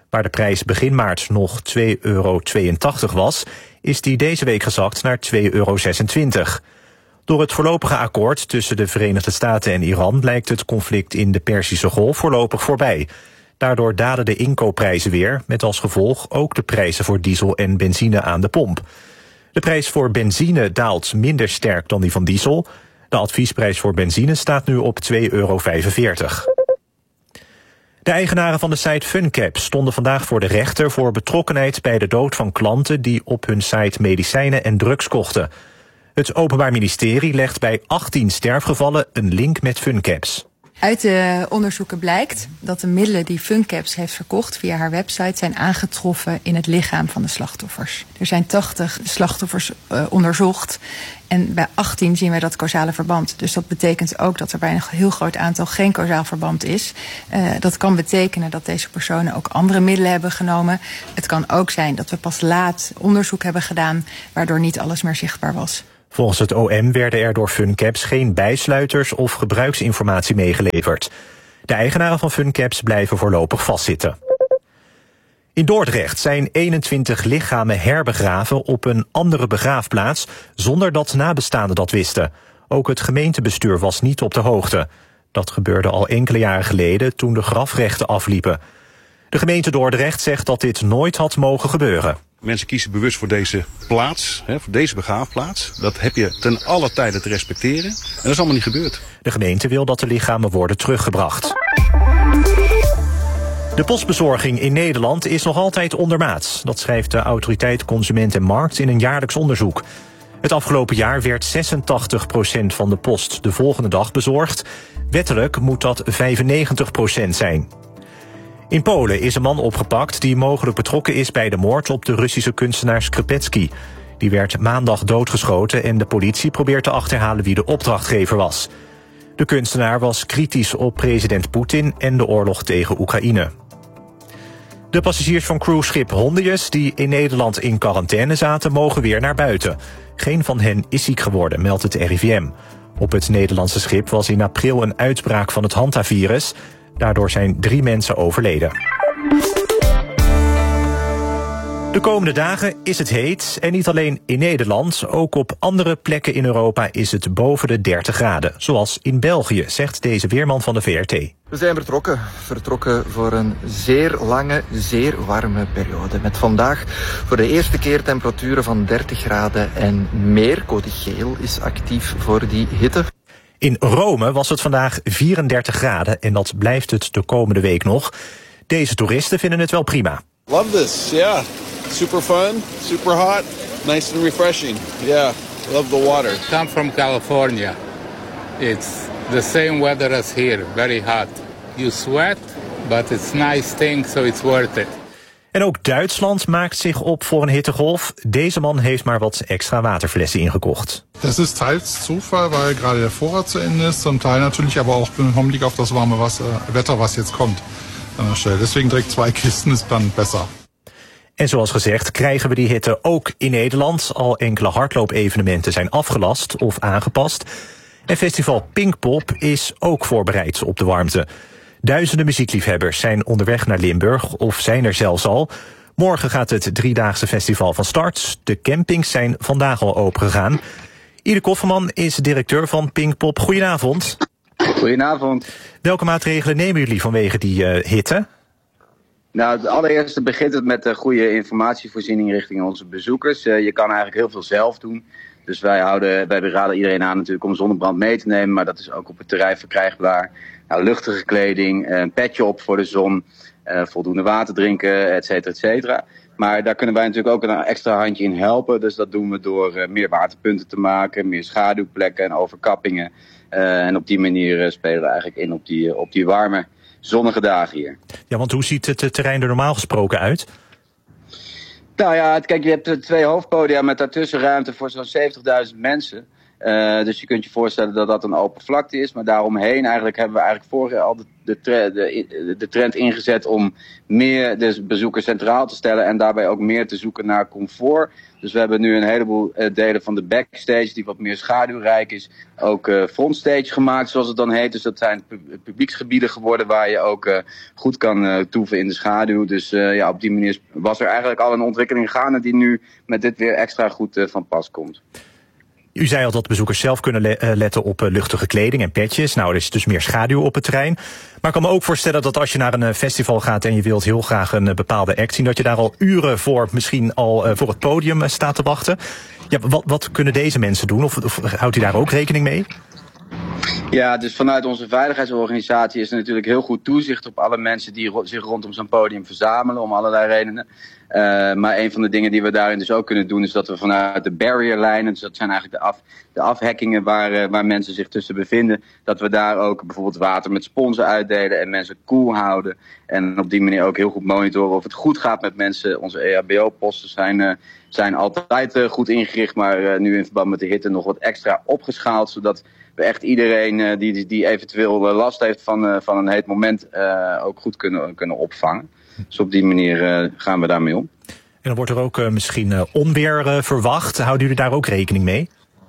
Waar de prijs begin maart nog €2,82 was, is die deze week gezakt naar €2,26. Door het voorlopige akkoord tussen de Verenigde Staten en Iran lijkt het conflict in de Perzische Golf voorlopig voorbij. Daardoor dalen de inkoopprijzen weer, met als gevolg ook de prijzen voor diesel en benzine aan de pomp. De prijs voor benzine daalt minder sterk dan die van diesel. De adviesprijs voor benzine staat nu op €2,45. De eigenaren van de site FunCap stonden vandaag voor de rechter voor betrokkenheid bij de dood van klanten die op hun site medicijnen en drugs kochten. Het Openbaar Ministerie legt bij 18 sterfgevallen een link met FunCaps. Uit de onderzoeken blijkt dat de middelen die FunCaps heeft verkocht via haar website zijn aangetroffen in het lichaam van de slachtoffers. Er zijn 80 slachtoffers onderzocht en bij 18 zien we dat causale verband. Dus dat betekent ook dat er bij een heel groot aantal geen causaal verband is. Dat kan betekenen dat deze personen ook andere middelen hebben genomen. Het kan ook zijn dat we pas laat onderzoek hebben gedaan, waardoor niet alles meer zichtbaar was. Volgens het OM werden er door FunCaps geen bijsluiters of gebruiksinformatie meegeleverd. De eigenaren van FunCaps blijven voorlopig vastzitten. In Dordrecht zijn 21 lichamen herbegraven op een andere begraafplaats zonder dat nabestaanden dat wisten. Ook het gemeentebestuur was niet op de hoogte. Dat gebeurde al enkele jaren geleden toen de grafrechten afliepen. De gemeente Dordrecht zegt dat dit nooit had mogen gebeuren. Mensen kiezen bewust voor deze plaats, voor deze begraafplaats. Dat heb je ten alle tijde te respecteren. En dat is allemaal niet gebeurd. De gemeente wil dat de lichamen worden teruggebracht. De postbezorging in Nederland is nog altijd ondermaats. Dat schrijft de Autoriteit Consument en Markt in een jaarlijks onderzoek. Het afgelopen jaar werd 86% van de post de volgende dag bezorgd. Wettelijk moet dat 95% zijn. In Polen is een man opgepakt die mogelijk betrokken is bij de moord op de Russische kunstenaar Skrupetsky. Die werd maandag doodgeschoten en de politie probeert te achterhalen wie de opdrachtgever was. De kunstenaar was kritisch op president Poetin en de oorlog tegen Oekraïne. De passagiers van cruiseschip Hondius die in Nederland in quarantaine zaten mogen weer naar buiten. Geen van hen is ziek geworden, meldt het RIVM. Op het Nederlandse schip was in april een uitbraak van het Hantavirus. Daardoor zijn 3 mensen overleden. De komende dagen is het heet en niet alleen in Nederland. Ook op andere plekken in Europa is het boven de 30 graden. Zoals in België, zegt deze weerman van de VRT. We zijn vertrokken voor een zeer lange, zeer warme periode. Met vandaag voor de eerste keer temperaturen van 30 graden en meer. Code geel is actief voor die hitte. In Rome was het vandaag 34 graden en dat blijft het de komende week nog. Deze toeristen vinden het wel prima. Love this, yeah. Super fun, super hot, nice and refreshing. Yeah, love the water. Come from California. It's the same weather as here, very hot. You sweat, but it's nice thing, so it's worth it. En ook Duitsland maakt zich op voor een hittegolf. Deze man heeft maar wat extra waterflessen ingekocht. Das ist teils Zufall, weil gerade der Vorrat zu Ende ist, zum Teil natürlich aber auch im Hinblick auf das warme Wetter, was jetzt kommt an der Stelle. Deswegen direkt 2 Kisten ist dann besser. En zoals gezegd krijgen we die hitte ook in Nederland. Al enkele hardloopevenementen zijn afgelast of aangepast. En festival Pinkpop is ook voorbereid op de warmte. Duizenden muziekliefhebbers zijn onderweg naar Limburg of zijn er zelfs al. Morgen gaat het 3-daagse festival van start. De campings zijn vandaag al opengegaan. Ieder Kofferman is directeur van Pinkpop. Goedenavond. Goedenavond. Welke maatregelen nemen jullie vanwege die hitte? Nou, het allereerste begint het met de goede informatievoorziening richting onze bezoekers. Je kan eigenlijk heel veel zelf doen. Dus wij beraden iedereen aan natuurlijk om zonnebrand mee te nemen. Maar dat is ook op het terrein verkrijgbaar. Nou, luchtige kleding, een petje op voor de zon, voldoende water drinken, et cetera, et cetera. Maar daar kunnen wij natuurlijk ook een extra handje in helpen. Dus dat doen we door meer waterpunten te maken, meer schaduwplekken en overkappingen. En op die manier spelen we eigenlijk in op die warme, zonnige dagen hier. Ja, want hoe ziet het terrein er normaal gesproken uit? Nou ja, kijk, je hebt 2 hoofdpodia met daartussen ruimte voor zo'n 70.000 mensen. Dus je kunt je voorstellen dat dat een open vlakte is. Maar daaromheen hebben we vorig jaar al de trend ingezet om meer de bezoeker centraal te stellen. En daarbij ook meer te zoeken naar comfort. Dus we hebben nu een heleboel delen van de backstage die wat meer schaduwrijk is. Ook frontstage gemaakt, zoals het dan heet. Dus dat zijn publieksgebieden geworden waar je ook goed kan toeven in de schaduw. Dus op die manier was er eigenlijk al een ontwikkeling gaande die nu met dit weer extra goed van pas komt. U zei al dat bezoekers zelf kunnen letten op luchtige kleding en petjes. Nou, er is dus meer schaduw op het terrein. Maar ik kan me ook voorstellen dat als je naar een festival gaat en je wilt heel graag een bepaalde act zien, dat je daar al uren voor misschien al voor het podium staat te wachten. Ja, wat kunnen deze mensen doen? Of houdt u daar ook rekening mee? Ja, dus vanuit onze veiligheidsorganisatie is er natuurlijk heel goed toezicht op alle mensen die zich rondom zo'n podium verzamelen, om allerlei redenen. Maar een van de dingen die we daarin dus ook kunnen doen is dat we vanuit de barrierlijnen, dus dat zijn eigenlijk de afhekkingen waar mensen zich tussen bevinden, dat we daar ook bijvoorbeeld water met sponsen uitdelen en mensen koel houden. En op die manier ook heel goed monitoren of het goed gaat met mensen. Onze EHBO-posten zijn altijd goed ingericht, maar nu in verband met de hitte nog wat extra opgeschaald, zodat we echt iedereen die eventueel last heeft van een heet moment ook goed kunnen opvangen. Dus op die manier gaan we daarmee om. En dan wordt er ook misschien onweer verwacht. Houden jullie daar ook rekening mee?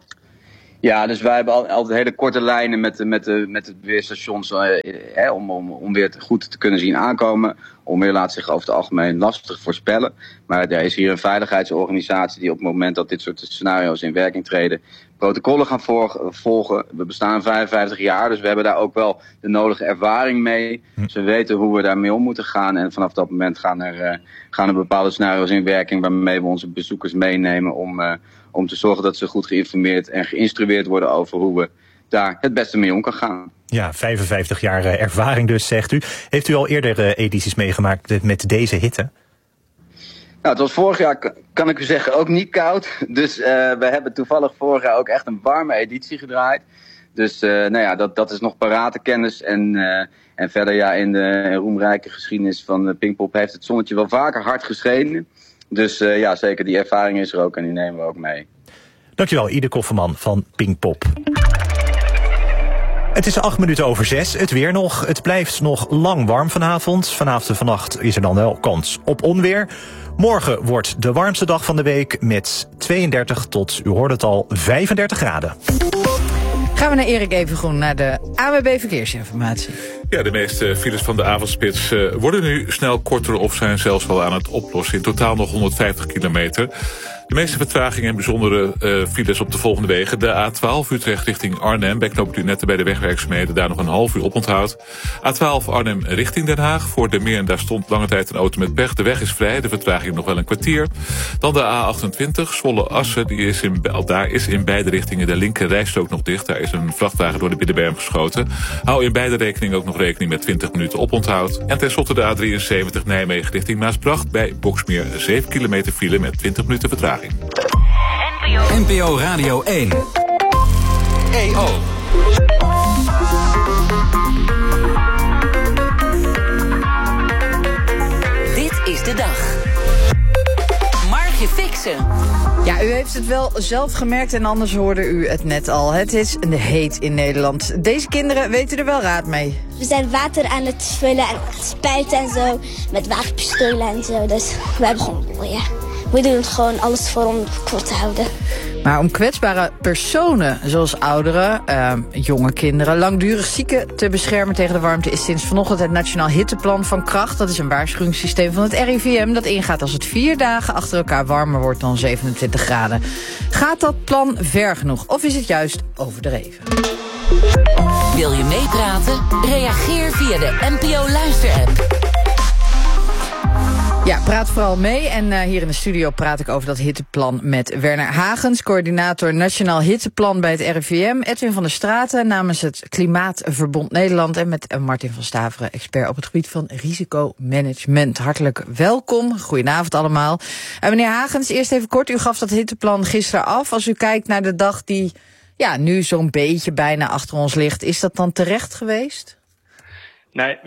Ja, dus wij hebben altijd hele korte lijnen met de weerstations om onweer goed te kunnen zien aankomen. Onweer laat zich over het algemeen lastig voorspellen. Maar er is hier een veiligheidsorganisatie die op het moment dat dit soort scenario's in werking treden, protocollen gaan volgen. We bestaan 55 jaar, dus we hebben daar ook wel de nodige ervaring mee. Dus we weten hoe we daarmee om moeten gaan. En vanaf dat moment gaan er bepaalde scenario's in werking waarmee we onze bezoekers meenemen om te zorgen dat ze goed geïnformeerd en geïnstrueerd worden over hoe we daar het beste mee om kan gaan. Ja, 55 jaar ervaring dus, zegt u. Heeft u al eerder edities meegemaakt met deze hitte? Nou, het was vorig jaar, kan ik u zeggen, ook niet koud. Dus we hebben toevallig vorig jaar ook echt een warme editie gedraaid. Dus dat is nog parate kennis. En verder in de roemrijke geschiedenis van Pinkpop heeft het zonnetje wel vaker hard geschenen. Dus zeker, die ervaring is er ook en die nemen we ook mee. Dankjewel, Ide Kofferman van Pinkpop. Het is 6:08. Het weer nog. Het blijft nog lang warm vanavond. Vanavond en vannacht is er dan wel kans op onweer. Morgen wordt de warmste dag van de week met 32 tot, u hoorde het al, 35 graden. Gaan we naar Erik Evengroen, naar de ANWB Verkeersinformatie. Ja, de meeste files van de avondspits worden nu snel korter of zijn zelfs al aan het oplossen. In totaal nog 150 kilometer. De meeste vertragingen en bijzondere files op de volgende wegen. De A12 Utrecht richting Arnhem. Bij knooppunt Lunette bij de wegwerkzaamheden. Daar nog een half uur oponthoud. A12 Arnhem richting Den Haag. Voor de Meer en daar stond lange tijd een auto met pech. De weg is vrij. De vertraging nog wel een kwartier. Dan de A28 Zwolle-Assen. Daar is in beide richtingen de linker rijstrook nog dicht. Daar is een vrachtwagen door de Binnenberm geschoten. Hou in beide rekeningen ook nog rekening met 20 minuten oponthoud. En tenslotte de A73 Nijmegen richting Maasbracht. Bij Boksmeer 7 kilometer file met 20 minuten vertraging. NPO Radio 1. EO. Dit is de dag. Margje Fixen. Ja, u heeft het wel zelf gemerkt en anders hoorde u het net al. Het is een heet in Nederland. Deze kinderen weten er wel raad mee. We zijn water aan het vullen en spuiten en zo. Met waterpistolen en zo. Dus we hebben gewoon, we doen het gewoon alles voor om kort te houden. Maar om kwetsbare personen, zoals ouderen, jonge kinderen, langdurig zieken te beschermen tegen de warmte is sinds vanochtend het Nationaal Hitteplan van kracht. Dat is een waarschuwingssysteem van het RIVM dat ingaat als het 4 dagen achter elkaar warmer wordt dan 27 graden. Gaat dat plan ver genoeg of is het juist overdreven? Wil je meepraten? Reageer via de NPO Luister-app. Ja, praat vooral mee. En hier in de studio praat ik over dat hitteplan met Werner Hagens, coördinator Nationaal Hitteplan bij het RIVM. Edwin van der Straten namens het Klimaatverbond Nederland. En met Martin van Staveren, expert op het gebied van risicomanagement. Hartelijk welkom. Goedenavond allemaal. Meneer Hagens, eerst even kort. U gaf dat hitteplan gisteren af. Als u kijkt naar de dag die nu zo'n beetje bijna achter ons ligt, is dat dan terecht geweest? Nou, je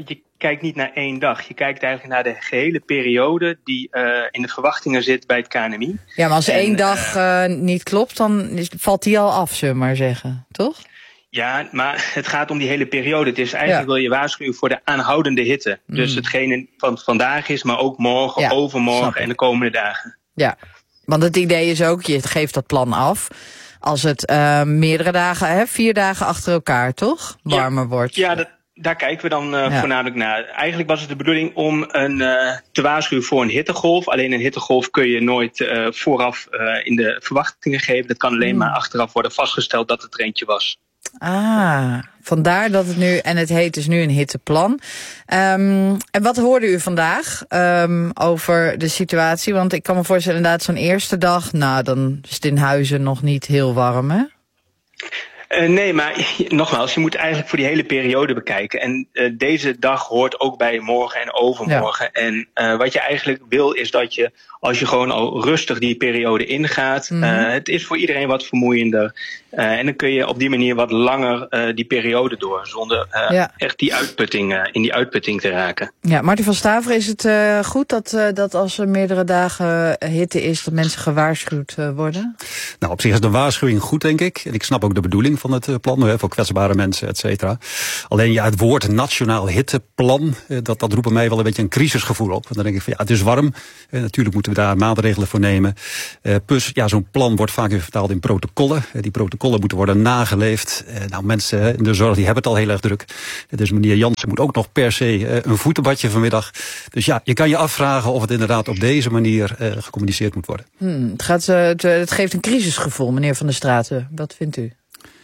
kijkt niet naar 1 dag. Je kijkt eigenlijk naar de gehele periode die in de verwachtingen zit bij het KNMI. Ja, maar als 1 dag niet klopt, dan valt die al af, zullen we maar zeggen, toch? Ja, maar het gaat om die hele periode. Het is eigenlijk wil je waarschuwen voor de aanhoudende hitte. Dus hetgene van vandaag is, maar ook morgen, overmorgen en de komende dagen. Ja, want het idee is ook, je geeft dat plan af als het meerdere dagen, 4 dagen achter elkaar, toch? Warmer wordt. Ja, daar kijken we dan voornamelijk naar. Eigenlijk was het de bedoeling om te waarschuwen voor een hittegolf. Alleen een hittegolf kun je nooit vooraf in de verwachtingen geven. Dat kan alleen maar achteraf worden vastgesteld dat het er eentje was. Vandaar dat het nu, en het heet dus nu een hitteplan. En wat hoorde u vandaag over de situatie? Want ik kan me voorstellen, inderdaad, zo'n eerste dag, dan is het in Huizen nog niet heel warm, hè? Nee, maar nogmaals, je moet eigenlijk voor die hele periode bekijken. En deze dag hoort ook bij morgen en overmorgen. Ja. En wat je eigenlijk wil is dat je, als je gewoon al rustig die periode ingaat, het is voor iedereen wat vermoeiender. En dan kun je op die manier wat langer die periode door, zonder echt in die uitputting te raken. Ja, Martin van Staveren, is het goed dat als er meerdere dagen hitte is, dat mensen gewaarschuwd worden? Nou, op zich is de waarschuwing goed, denk ik. En ik snap ook de bedoeling van het plan, voor kwetsbare mensen, et cetera. Alleen het woord nationaal hitteplan, dat roept bij mij wel een beetje een crisisgevoel op. En dan denk ik van het is warm. Natuurlijk moeten we daar maatregelen voor nemen. Plus, zo'n plan wordt vaak weer vertaald in protocollen. Die protocollen moeten worden nageleefd. Mensen in de zorg die hebben het al heel erg druk. Dus meneer Jansen moet ook nog per se een voetenbadje vanmiddag. Dus je kan je afvragen of het inderdaad op deze manier gecommuniceerd moet worden. Het geeft een crisisgevoel, meneer Van der Straten. Wat vindt u?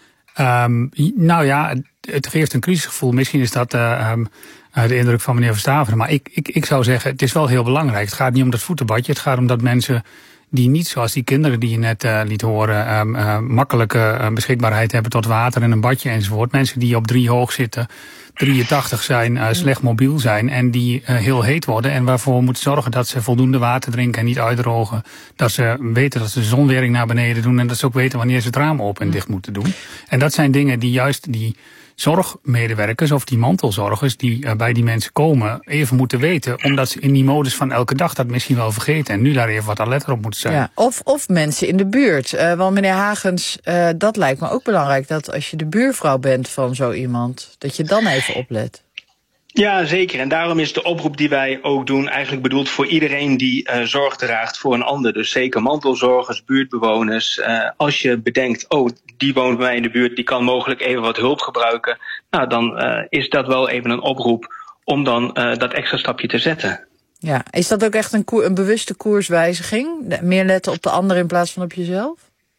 Het geeft een crisisgevoel. Misschien is dat de indruk van meneer Van Staveren. Maar ik zou zeggen, het is wel heel belangrijk. Het gaat niet om dat voetenbadje. Het gaat om dat mensen die niet, zoals die kinderen die je net liet horen, makkelijke beschikbaarheid hebben tot water en een badje enzovoort. Mensen die op 3 hoog zitten, 83 zijn, slecht mobiel zijn en die heel heet worden. En waarvoor we moeten zorgen dat ze voldoende water drinken en niet uitdrogen. Dat ze weten dat ze de zonwering naar beneden doen en dat ze ook weten wanneer ze het raam open en dicht moeten doen. En dat zijn dingen die juist die zorgmedewerkers of die mantelzorgers die bij die mensen komen even moeten weten, omdat ze in die modus van elke dag dat misschien wel vergeten en nu daar even wat alerter op moeten zijn. Ja, of mensen in de buurt. Want meneer Hagens, dat lijkt me ook belangrijk, dat als je de buurvrouw bent van zo iemand, dat je dan even oplet. Ja, zeker. En daarom is de oproep die wij ook doen eigenlijk bedoeld voor iedereen die zorg draagt voor een ander. Dus zeker mantelzorgers, buurtbewoners. Als je bedenkt, die woont bij mij in de buurt, die kan mogelijk even wat hulp gebruiken. Nou, dan is dat wel even een oproep om dan dat extra stapje te zetten. Ja, is dat ook echt een bewuste koerswijziging? Meer letten op de ander in plaats van op jezelf?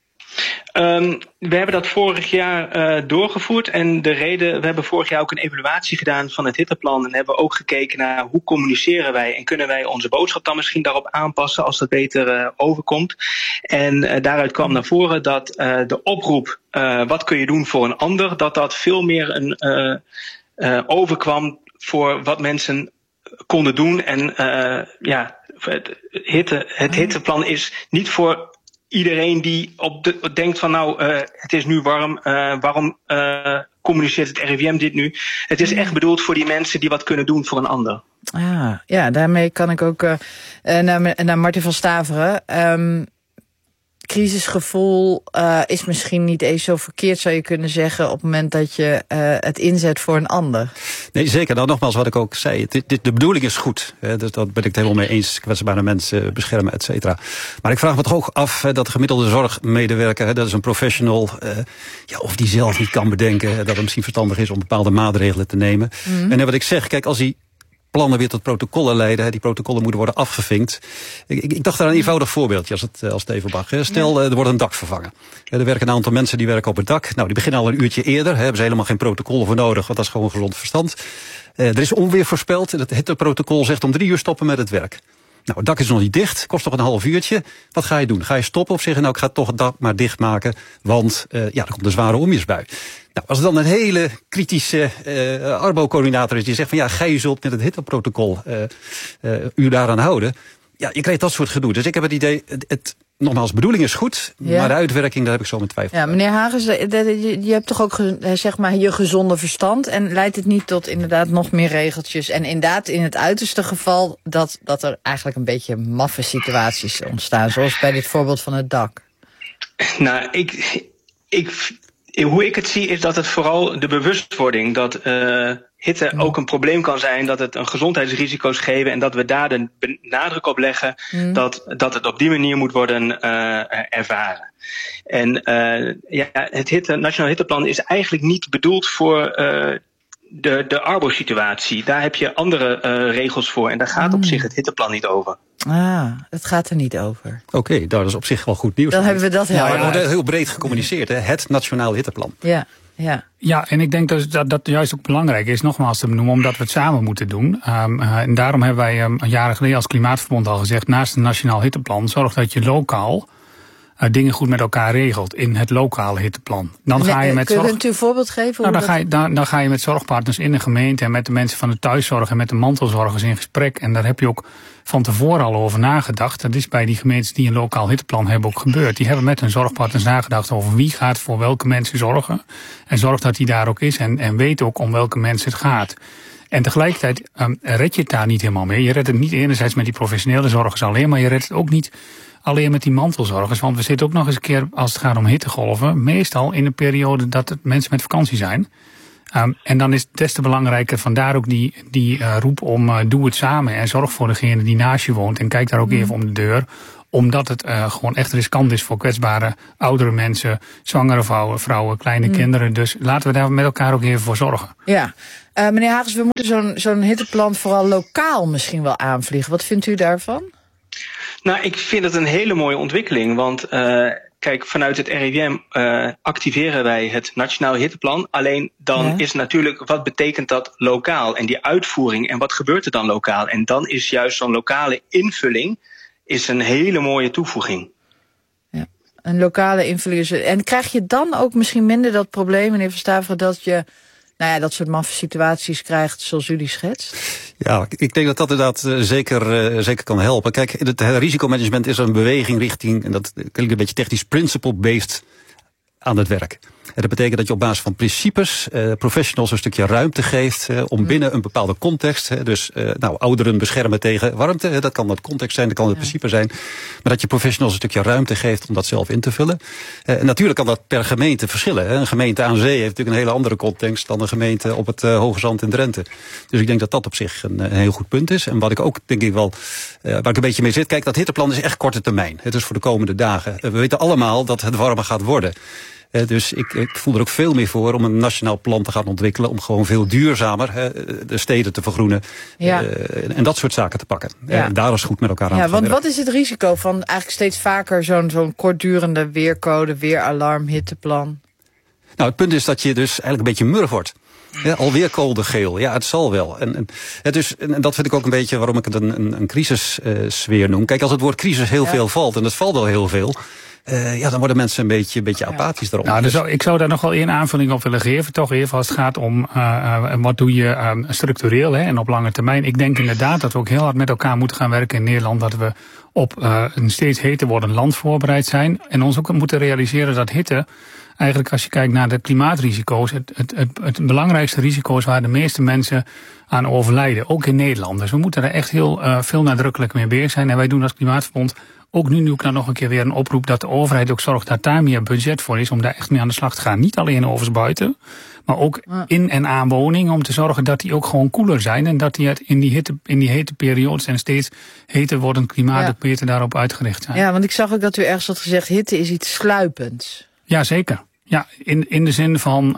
We hebben dat vorig jaar doorgevoerd en we hebben vorig jaar ook een evaluatie gedaan van het hitteplan en hebben ook gekeken naar hoe communiceren wij en kunnen wij onze boodschap dan misschien daarop aanpassen als dat beter overkomt. En daaruit kwam naar voren dat de oproep wat kun je doen voor een ander, dat veel meer overkwam voor wat mensen konden doen en het hitteplan is niet voor iedereen die denkt van het is nu warm, waarom communiceert het RIVM dit nu? Het is echt bedoeld voor die mensen die wat kunnen doen voor een ander. Daarmee kan ik ook naar Martin van Staveren. Crisisgevoel is misschien niet eens zo verkeerd, zou je kunnen zeggen, op het moment dat je het inzet voor een ander. Nee, zeker. Nou, nogmaals wat ik ook zei. De bedoeling is goed. Dus dat ben ik het helemaal mee eens. Kwetsbare mensen beschermen, et cetera. Maar ik vraag me toch ook af dat de gemiddelde zorgmedewerker, dat is een professional, of die zelf niet kan bedenken dat het misschien verstandig is om bepaalde maatregelen te nemen. En wat ik zeg, kijk, als die plannen weer tot protocollen leiden. Die protocollen moeten worden afgevinkt. Ik dacht aan een eenvoudig voorbeeldje als het even mag. Stel, er wordt een dak vervangen. Er werken een aantal mensen die werken op het dak. Nou, die beginnen al een uurtje eerder. Hebben ze helemaal geen protocol voor nodig, want dat is gewoon gezond verstand. Er is onweer voorspeld. Het hitteprotocol zegt om 3 uur stoppen met het werk. Nou, het dak is nog niet dicht, kost nog een half uurtje. Wat ga je doen? Ga je stoppen of zeggen, ik ga toch het dak maar dichtmaken, want er komt een zware onweersbui. Nou, als er dan een hele kritische arbo-coördinator is die zegt van gij zult met het hitteprotocol u daaraan houden. Ja, je krijgt dat soort gedoe. Dus ik heb het idee, nogmaals, bedoeling is goed, maar de uitwerking, daar heb ik zo mijn twijfel. Ja, meneer Hagens, je hebt toch ook zeg maar je gezonde verstand en leidt het niet tot inderdaad nog meer regeltjes en inderdaad in het uiterste geval dat er eigenlijk een beetje maffe situaties ontstaan, zoals bij dit voorbeeld van het dak? Nou, hoe ik het zie is dat het vooral de bewustwording dat hitte ook een probleem kan zijn, dat het een gezondheidsrisico's geven en dat we daar de nadruk op leggen dat het op die manier moet worden ervaren. En het Nationaal Hitteplan is eigenlijk niet bedoeld voor de arbosituatie. Daar heb je andere regels voor en daar gaat op zich het hitteplan niet over. Het gaat er niet over. Oké, dat is op zich wel goed nieuws. Dan hebben we dat maar het wordt heel breed gecommuniceerd, hè? Het Nationaal Hitteplan. Ja, en ik denk dus dat juist ook belangrijk is, nogmaals te benoemen, omdat we het samen moeten doen. En daarom hebben wij jaren geleden als Klimaatverbond al gezegd, naast het Nationaal Hitteplan, zorg dat je lokaal dingen goed met elkaar regelt in het lokale hitteplan. Dan ga je met kunt u een voorbeeld geven? Dan ga je met zorgpartners in de gemeente en met de mensen van de thuiszorg en met de mantelzorgers in gesprek. En daar heb je ook van tevoren al over nagedacht. Dat is bij die gemeentes die een lokaal hitteplan hebben ook gebeurd. Die hebben met hun zorgpartners nagedacht over wie gaat voor welke mensen zorgen. En zorg dat die daar ook is en weet ook om welke mensen het gaat. En tegelijkertijd red je het daar niet helemaal mee. Je redt het niet enerzijds met die professionele zorgers alleen, maar je redt het ook niet alleen met die mantelzorgers. Want we zitten ook nog eens een keer, als het gaat om hittegolven, meestal in een periode dat het mensen met vakantie zijn. En dan is het des te belangrijker, vandaar ook die roep om doe het samen en zorg voor degene die naast je woont en kijk daar ook even om de deur. Omdat het gewoon echt riskant is voor kwetsbare oudere mensen, zwangere vrouwen, kleine kinderen. Dus laten we daar met elkaar ook even voor zorgen. Ja, meneer Hagens, we moeten zo'n hitteplan vooral lokaal misschien wel aanvliegen. Wat vindt u daarvan? Nou, ik vind het een hele mooie ontwikkeling, want kijk, vanuit het RIVM activeren wij het Nationaal Hitteplan. Alleen dan is natuurlijk, wat betekent dat lokaal? En die uitvoering, en wat gebeurt er dan lokaal? En dan is juist zo'n lokale invulling is een hele mooie toevoeging. Ja, een lokale invulling. En krijg je dan ook misschien minder dat probleem, meneer Verstaveren, dat je dat soort maffe situaties krijgt zoals u die schetst? Ja, ik denk dat inderdaad zeker kan helpen. Kijk, het risicomanagement is een beweging richting, en dat klinkt een beetje technisch, principle-based aan het werk. En dat betekent dat je op basis van principes professionals een stukje ruimte geeft om binnen een bepaalde context, dus ouderen beschermen tegen warmte, dat kan het context zijn, dat kan het principe zijn, maar dat je professionals een stukje ruimte geeft om dat zelf in te vullen. En natuurlijk kan dat per gemeente verschillen. Hè. Een gemeente aan zee heeft natuurlijk een hele andere context dan een gemeente op het Hoge Zand in Drenthe. Dus ik denk dat dat op zich een heel goed punt is. En wat ik ook denk ik wel, waar ik een beetje mee zit, kijk, dat hitteplan is echt korte termijn. Het is voor de komende dagen. We weten allemaal dat het warmer gaat worden. Dus ik voel er ook veel meer voor om een nationaal plan te gaan ontwikkelen, om gewoon veel duurzamer de steden te vergroenen en dat soort zaken te pakken. En daar is goed met elkaar aan te gaan werken. Want wat is het risico van eigenlijk steeds vaker zo'n kortdurende weercode, weeralarm, hitteplan? Nou, het punt is dat je dus eigenlijk een beetje murf wordt. Ja, alweer code geel. Ja, het zal wel. En dat vind ik ook een beetje waarom ik het een crisissfeer noem. Kijk, als het woord crisis heel veel valt, en het valt wel heel veel, dan worden mensen een beetje apathisch erop. Nou, dus ik zou daar nog wel één aanvulling op willen geven. Toch even als het gaat om wat doe je structureel en op lange termijn. Ik denk inderdaad dat we ook heel hard met elkaar moeten gaan werken in Nederland. Dat we op een steeds heter wordend land voorbereid zijn. En ons ook moeten realiseren dat hitte, eigenlijk als je kijkt naar de klimaatrisico's, het belangrijkste risico is waar de meeste mensen aan overlijden. Ook in Nederland. Dus we moeten er echt heel veel nadrukkelijk mee bezig zijn. En wij doen als Klimaatverbond ook nu ook nog een keer weer een oproep dat de overheid ook zorgt dat daar meer budget voor is om daar echt mee aan de slag te gaan. Niet alleen overigens buiten, maar ook in en aan woningen, om te zorgen dat die ook gewoon koeler zijn en dat die in die hete periodes en steeds heter wordend klimaat ook beter daarop uitgericht zijn. Ja, want ik zag ook dat u ergens had gezegd, hitte is iets sluipends. Ja, zeker. Ja, in de zin van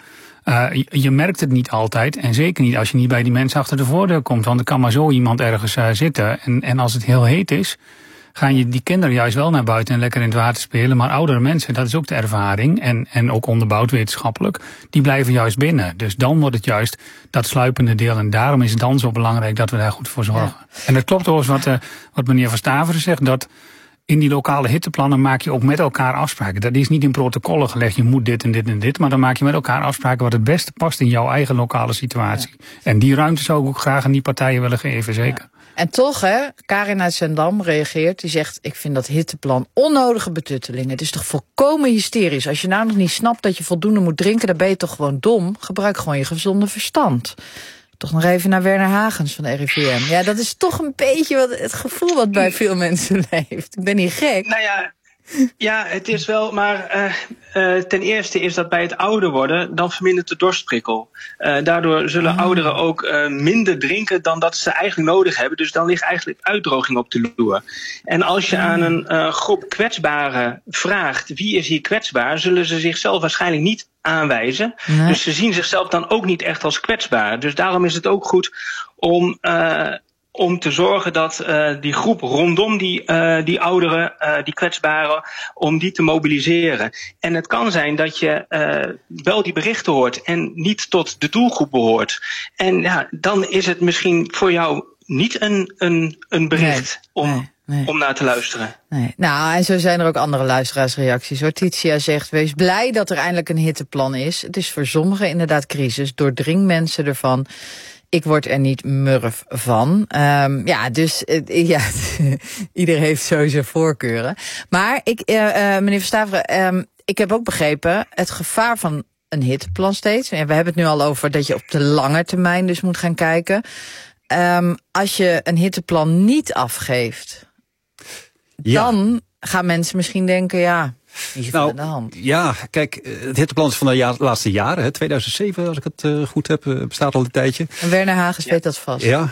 je merkt het niet altijd. En zeker niet als je niet bij die mensen achter de voordeur komt. Want er kan maar zo iemand ergens zitten. En als het heel heet is, gaan die kinderen juist wel naar buiten en lekker in het water spelen. Maar oudere mensen, dat is ook de ervaring. En ook onderbouwd wetenschappelijk, die blijven juist binnen. Dus dan wordt het juist dat sluipende deel. En daarom is het dan zo belangrijk dat we daar goed voor zorgen. Ja. En dat klopt overigens wat meneer Verstaveren zegt, dat in die lokale hitteplannen maak je ook met elkaar afspraken. Dat is niet in protocollen gelegd, je moet dit en dit en dit. Maar dan maak je met elkaar afspraken wat het beste past in jouw eigen lokale situatie. Ja. En die ruimte zou ik ook graag aan die partijen willen geven, zeker. Ja. En toch, Karin uit Zendam reageert. Die zegt, ik vind dat hitteplan onnodige betutteling. Het is toch volkomen hysterisch. Als je nou nog niet snapt dat je voldoende moet drinken, dan ben je toch gewoon dom. Gebruik gewoon je gezonde verstand. Toch nog even naar Werner Hagens van de RIVM. Ja, dat is toch een beetje het gevoel wat bij veel mensen leeft. Ik ben niet gek. Nou ja, het is wel, maar ten eerste is dat bij het ouder worden, dan vermindert de dorstprikkel. Daardoor zullen ouderen ook minder drinken dan dat ze eigenlijk nodig hebben. Dus dan ligt eigenlijk uitdroging op de loer. En als je aan een groep kwetsbaren vraagt, wie is hier kwetsbaar, zullen ze zichzelf waarschijnlijk niet aanwijzen. Nee. Dus ze zien zichzelf dan ook niet echt als kwetsbaar. Dus daarom is het ook goed om te zorgen dat die groep rondom die ouderen, die kwetsbaren, om die te mobiliseren. En het kan zijn dat je wel die berichten hoort en niet tot de doelgroep behoort. En ja, dan is het misschien voor jou niet een bericht om naar te luisteren. Nee. Nou, en zo zijn er ook andere luisteraarsreacties. Titia zegt, wees blij dat er eindelijk een hitteplan is. Het is voor sommigen inderdaad crisis. Doordring mensen ervan. Ik word er niet murf van. Ieder heeft sowieso voorkeuren. Maar meneer Verstaveren, ik heb ook begrepen, het gevaar van een hitteplan steeds. We hebben het nu al over dat je op de lange termijn dus moet gaan kijken. Als je een hitteplan niet afgeeft, dan gaan mensen misschien denken, aan de hand. Ja, kijk, het hitteplan is van de laatste jaren. 2007, als ik het goed heb, bestaat al een tijdje. En Werner Hagens weet dat vast. Ja.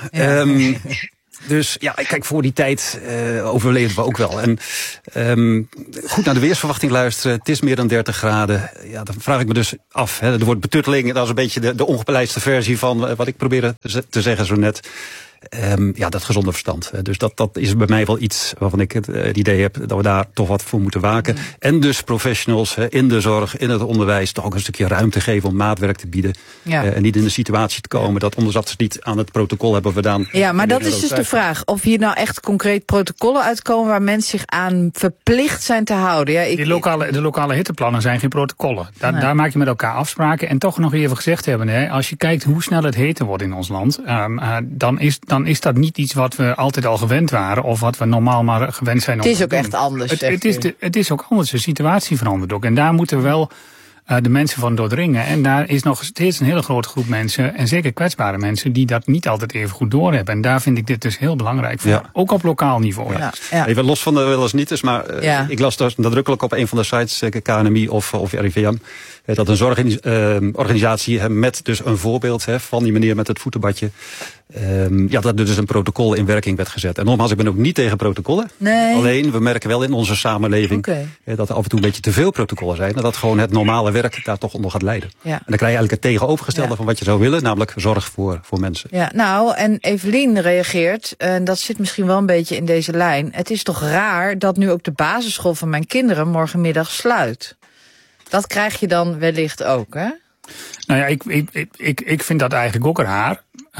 Dus ja, kijk, voor die tijd overleefden we ook wel. En goed naar de weersverwachting luisteren. Het is meer dan 30 graden. Ja, dan vraag ik me dus af. Er wordt betutteling. Dat is een beetje de ongepleiste versie van wat ik probeerde te zeggen zo net. Dat gezonde verstand. Dus dat is bij mij wel iets waarvan ik het idee heb dat we daar toch wat voor moeten waken. En dus professionals in de zorg, in het onderwijs, toch ook een stukje ruimte geven om maatwerk te bieden. Ja. En niet in de situatie te komen dat omdat ze niet aan het protocol hebben gedaan. Ja, maar dat is dus de vraag. Of hier nou echt concreet protocollen uitkomen waar mensen zich aan verplicht zijn te houden. Ja, de lokale hitteplannen zijn geen protocollen. Daar maak je met elkaar afspraken. En toch nog even gezegd hebben, als je kijkt hoe snel het heter wordt in ons land, dan is dat niet iets wat we altijd al gewend waren of wat we normaal maar gewend zijn. Het is ook echt anders. Het is ook anders. De situatie verandert ook. En daar moeten we wel de mensen van doordringen. En daar is nog steeds een hele grote groep mensen, en zeker kwetsbare mensen, die dat niet altijd even goed doorhebben. En daar vind ik dit dus heel belangrijk voor. Ja. Ook op lokaal niveau. Ja. Even los van de wel eens niet, maar ik las dus nadrukkelijk op een van de sites, KNMI of RIVM, dat een zorgorganisatie met dus een voorbeeld van die meneer met het voetenbadje, dat er dus een protocol in werking werd gezet. En nogmaals, ik ben ook niet tegen protocollen. Nee. Alleen, we merken wel in onze samenleving dat er af en toe een beetje te veel protocollen zijn. En dat gewoon het normale werk daar toch onder gaat leiden. Ja. En dan krijg je eigenlijk het tegenovergestelde van wat je zou willen, namelijk zorg voor mensen. Ja, nou, en Evelien reageert, en dat zit misschien wel een beetje in deze lijn. Het is toch raar dat nu ook de basisschool van mijn kinderen morgenmiddag sluit. Dat krijg je dan wellicht ook, hè? Nou ja, ik vind dat eigenlijk ook raar.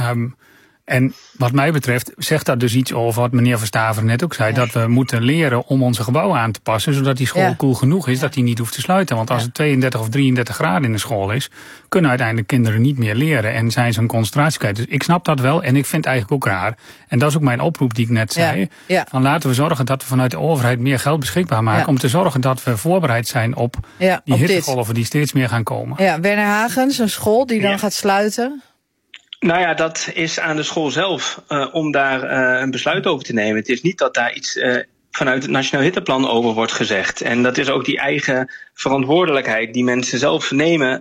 En wat mij betreft zegt dat dus iets over wat meneer Verstaver net ook zei. Ja. Dat we moeten leren om onze gebouwen aan te passen, zodat die school koel genoeg is dat die niet hoeft te sluiten. Want als het 32 of 33 graden in de school is, kunnen uiteindelijk kinderen niet meer leren en zijn ze een concentratie kwijt. Dus ik snap dat wel en ik vind het eigenlijk ook raar. En dat is ook mijn oproep die ik net zei. Ja. Van laten we zorgen dat we vanuit de overheid meer geld beschikbaar maken om te zorgen dat we voorbereid zijn op die hittegolven die steeds meer gaan komen. Ja, Werner Hagens, een school die dan gaat sluiten. Nou ja, dat is aan de school zelf om daar een besluit over te nemen. Het is niet dat daar iets vanuit het Nationaal Hitteplan over wordt gezegd. En dat is ook die eigen verantwoordelijkheid die mensen zelf nemen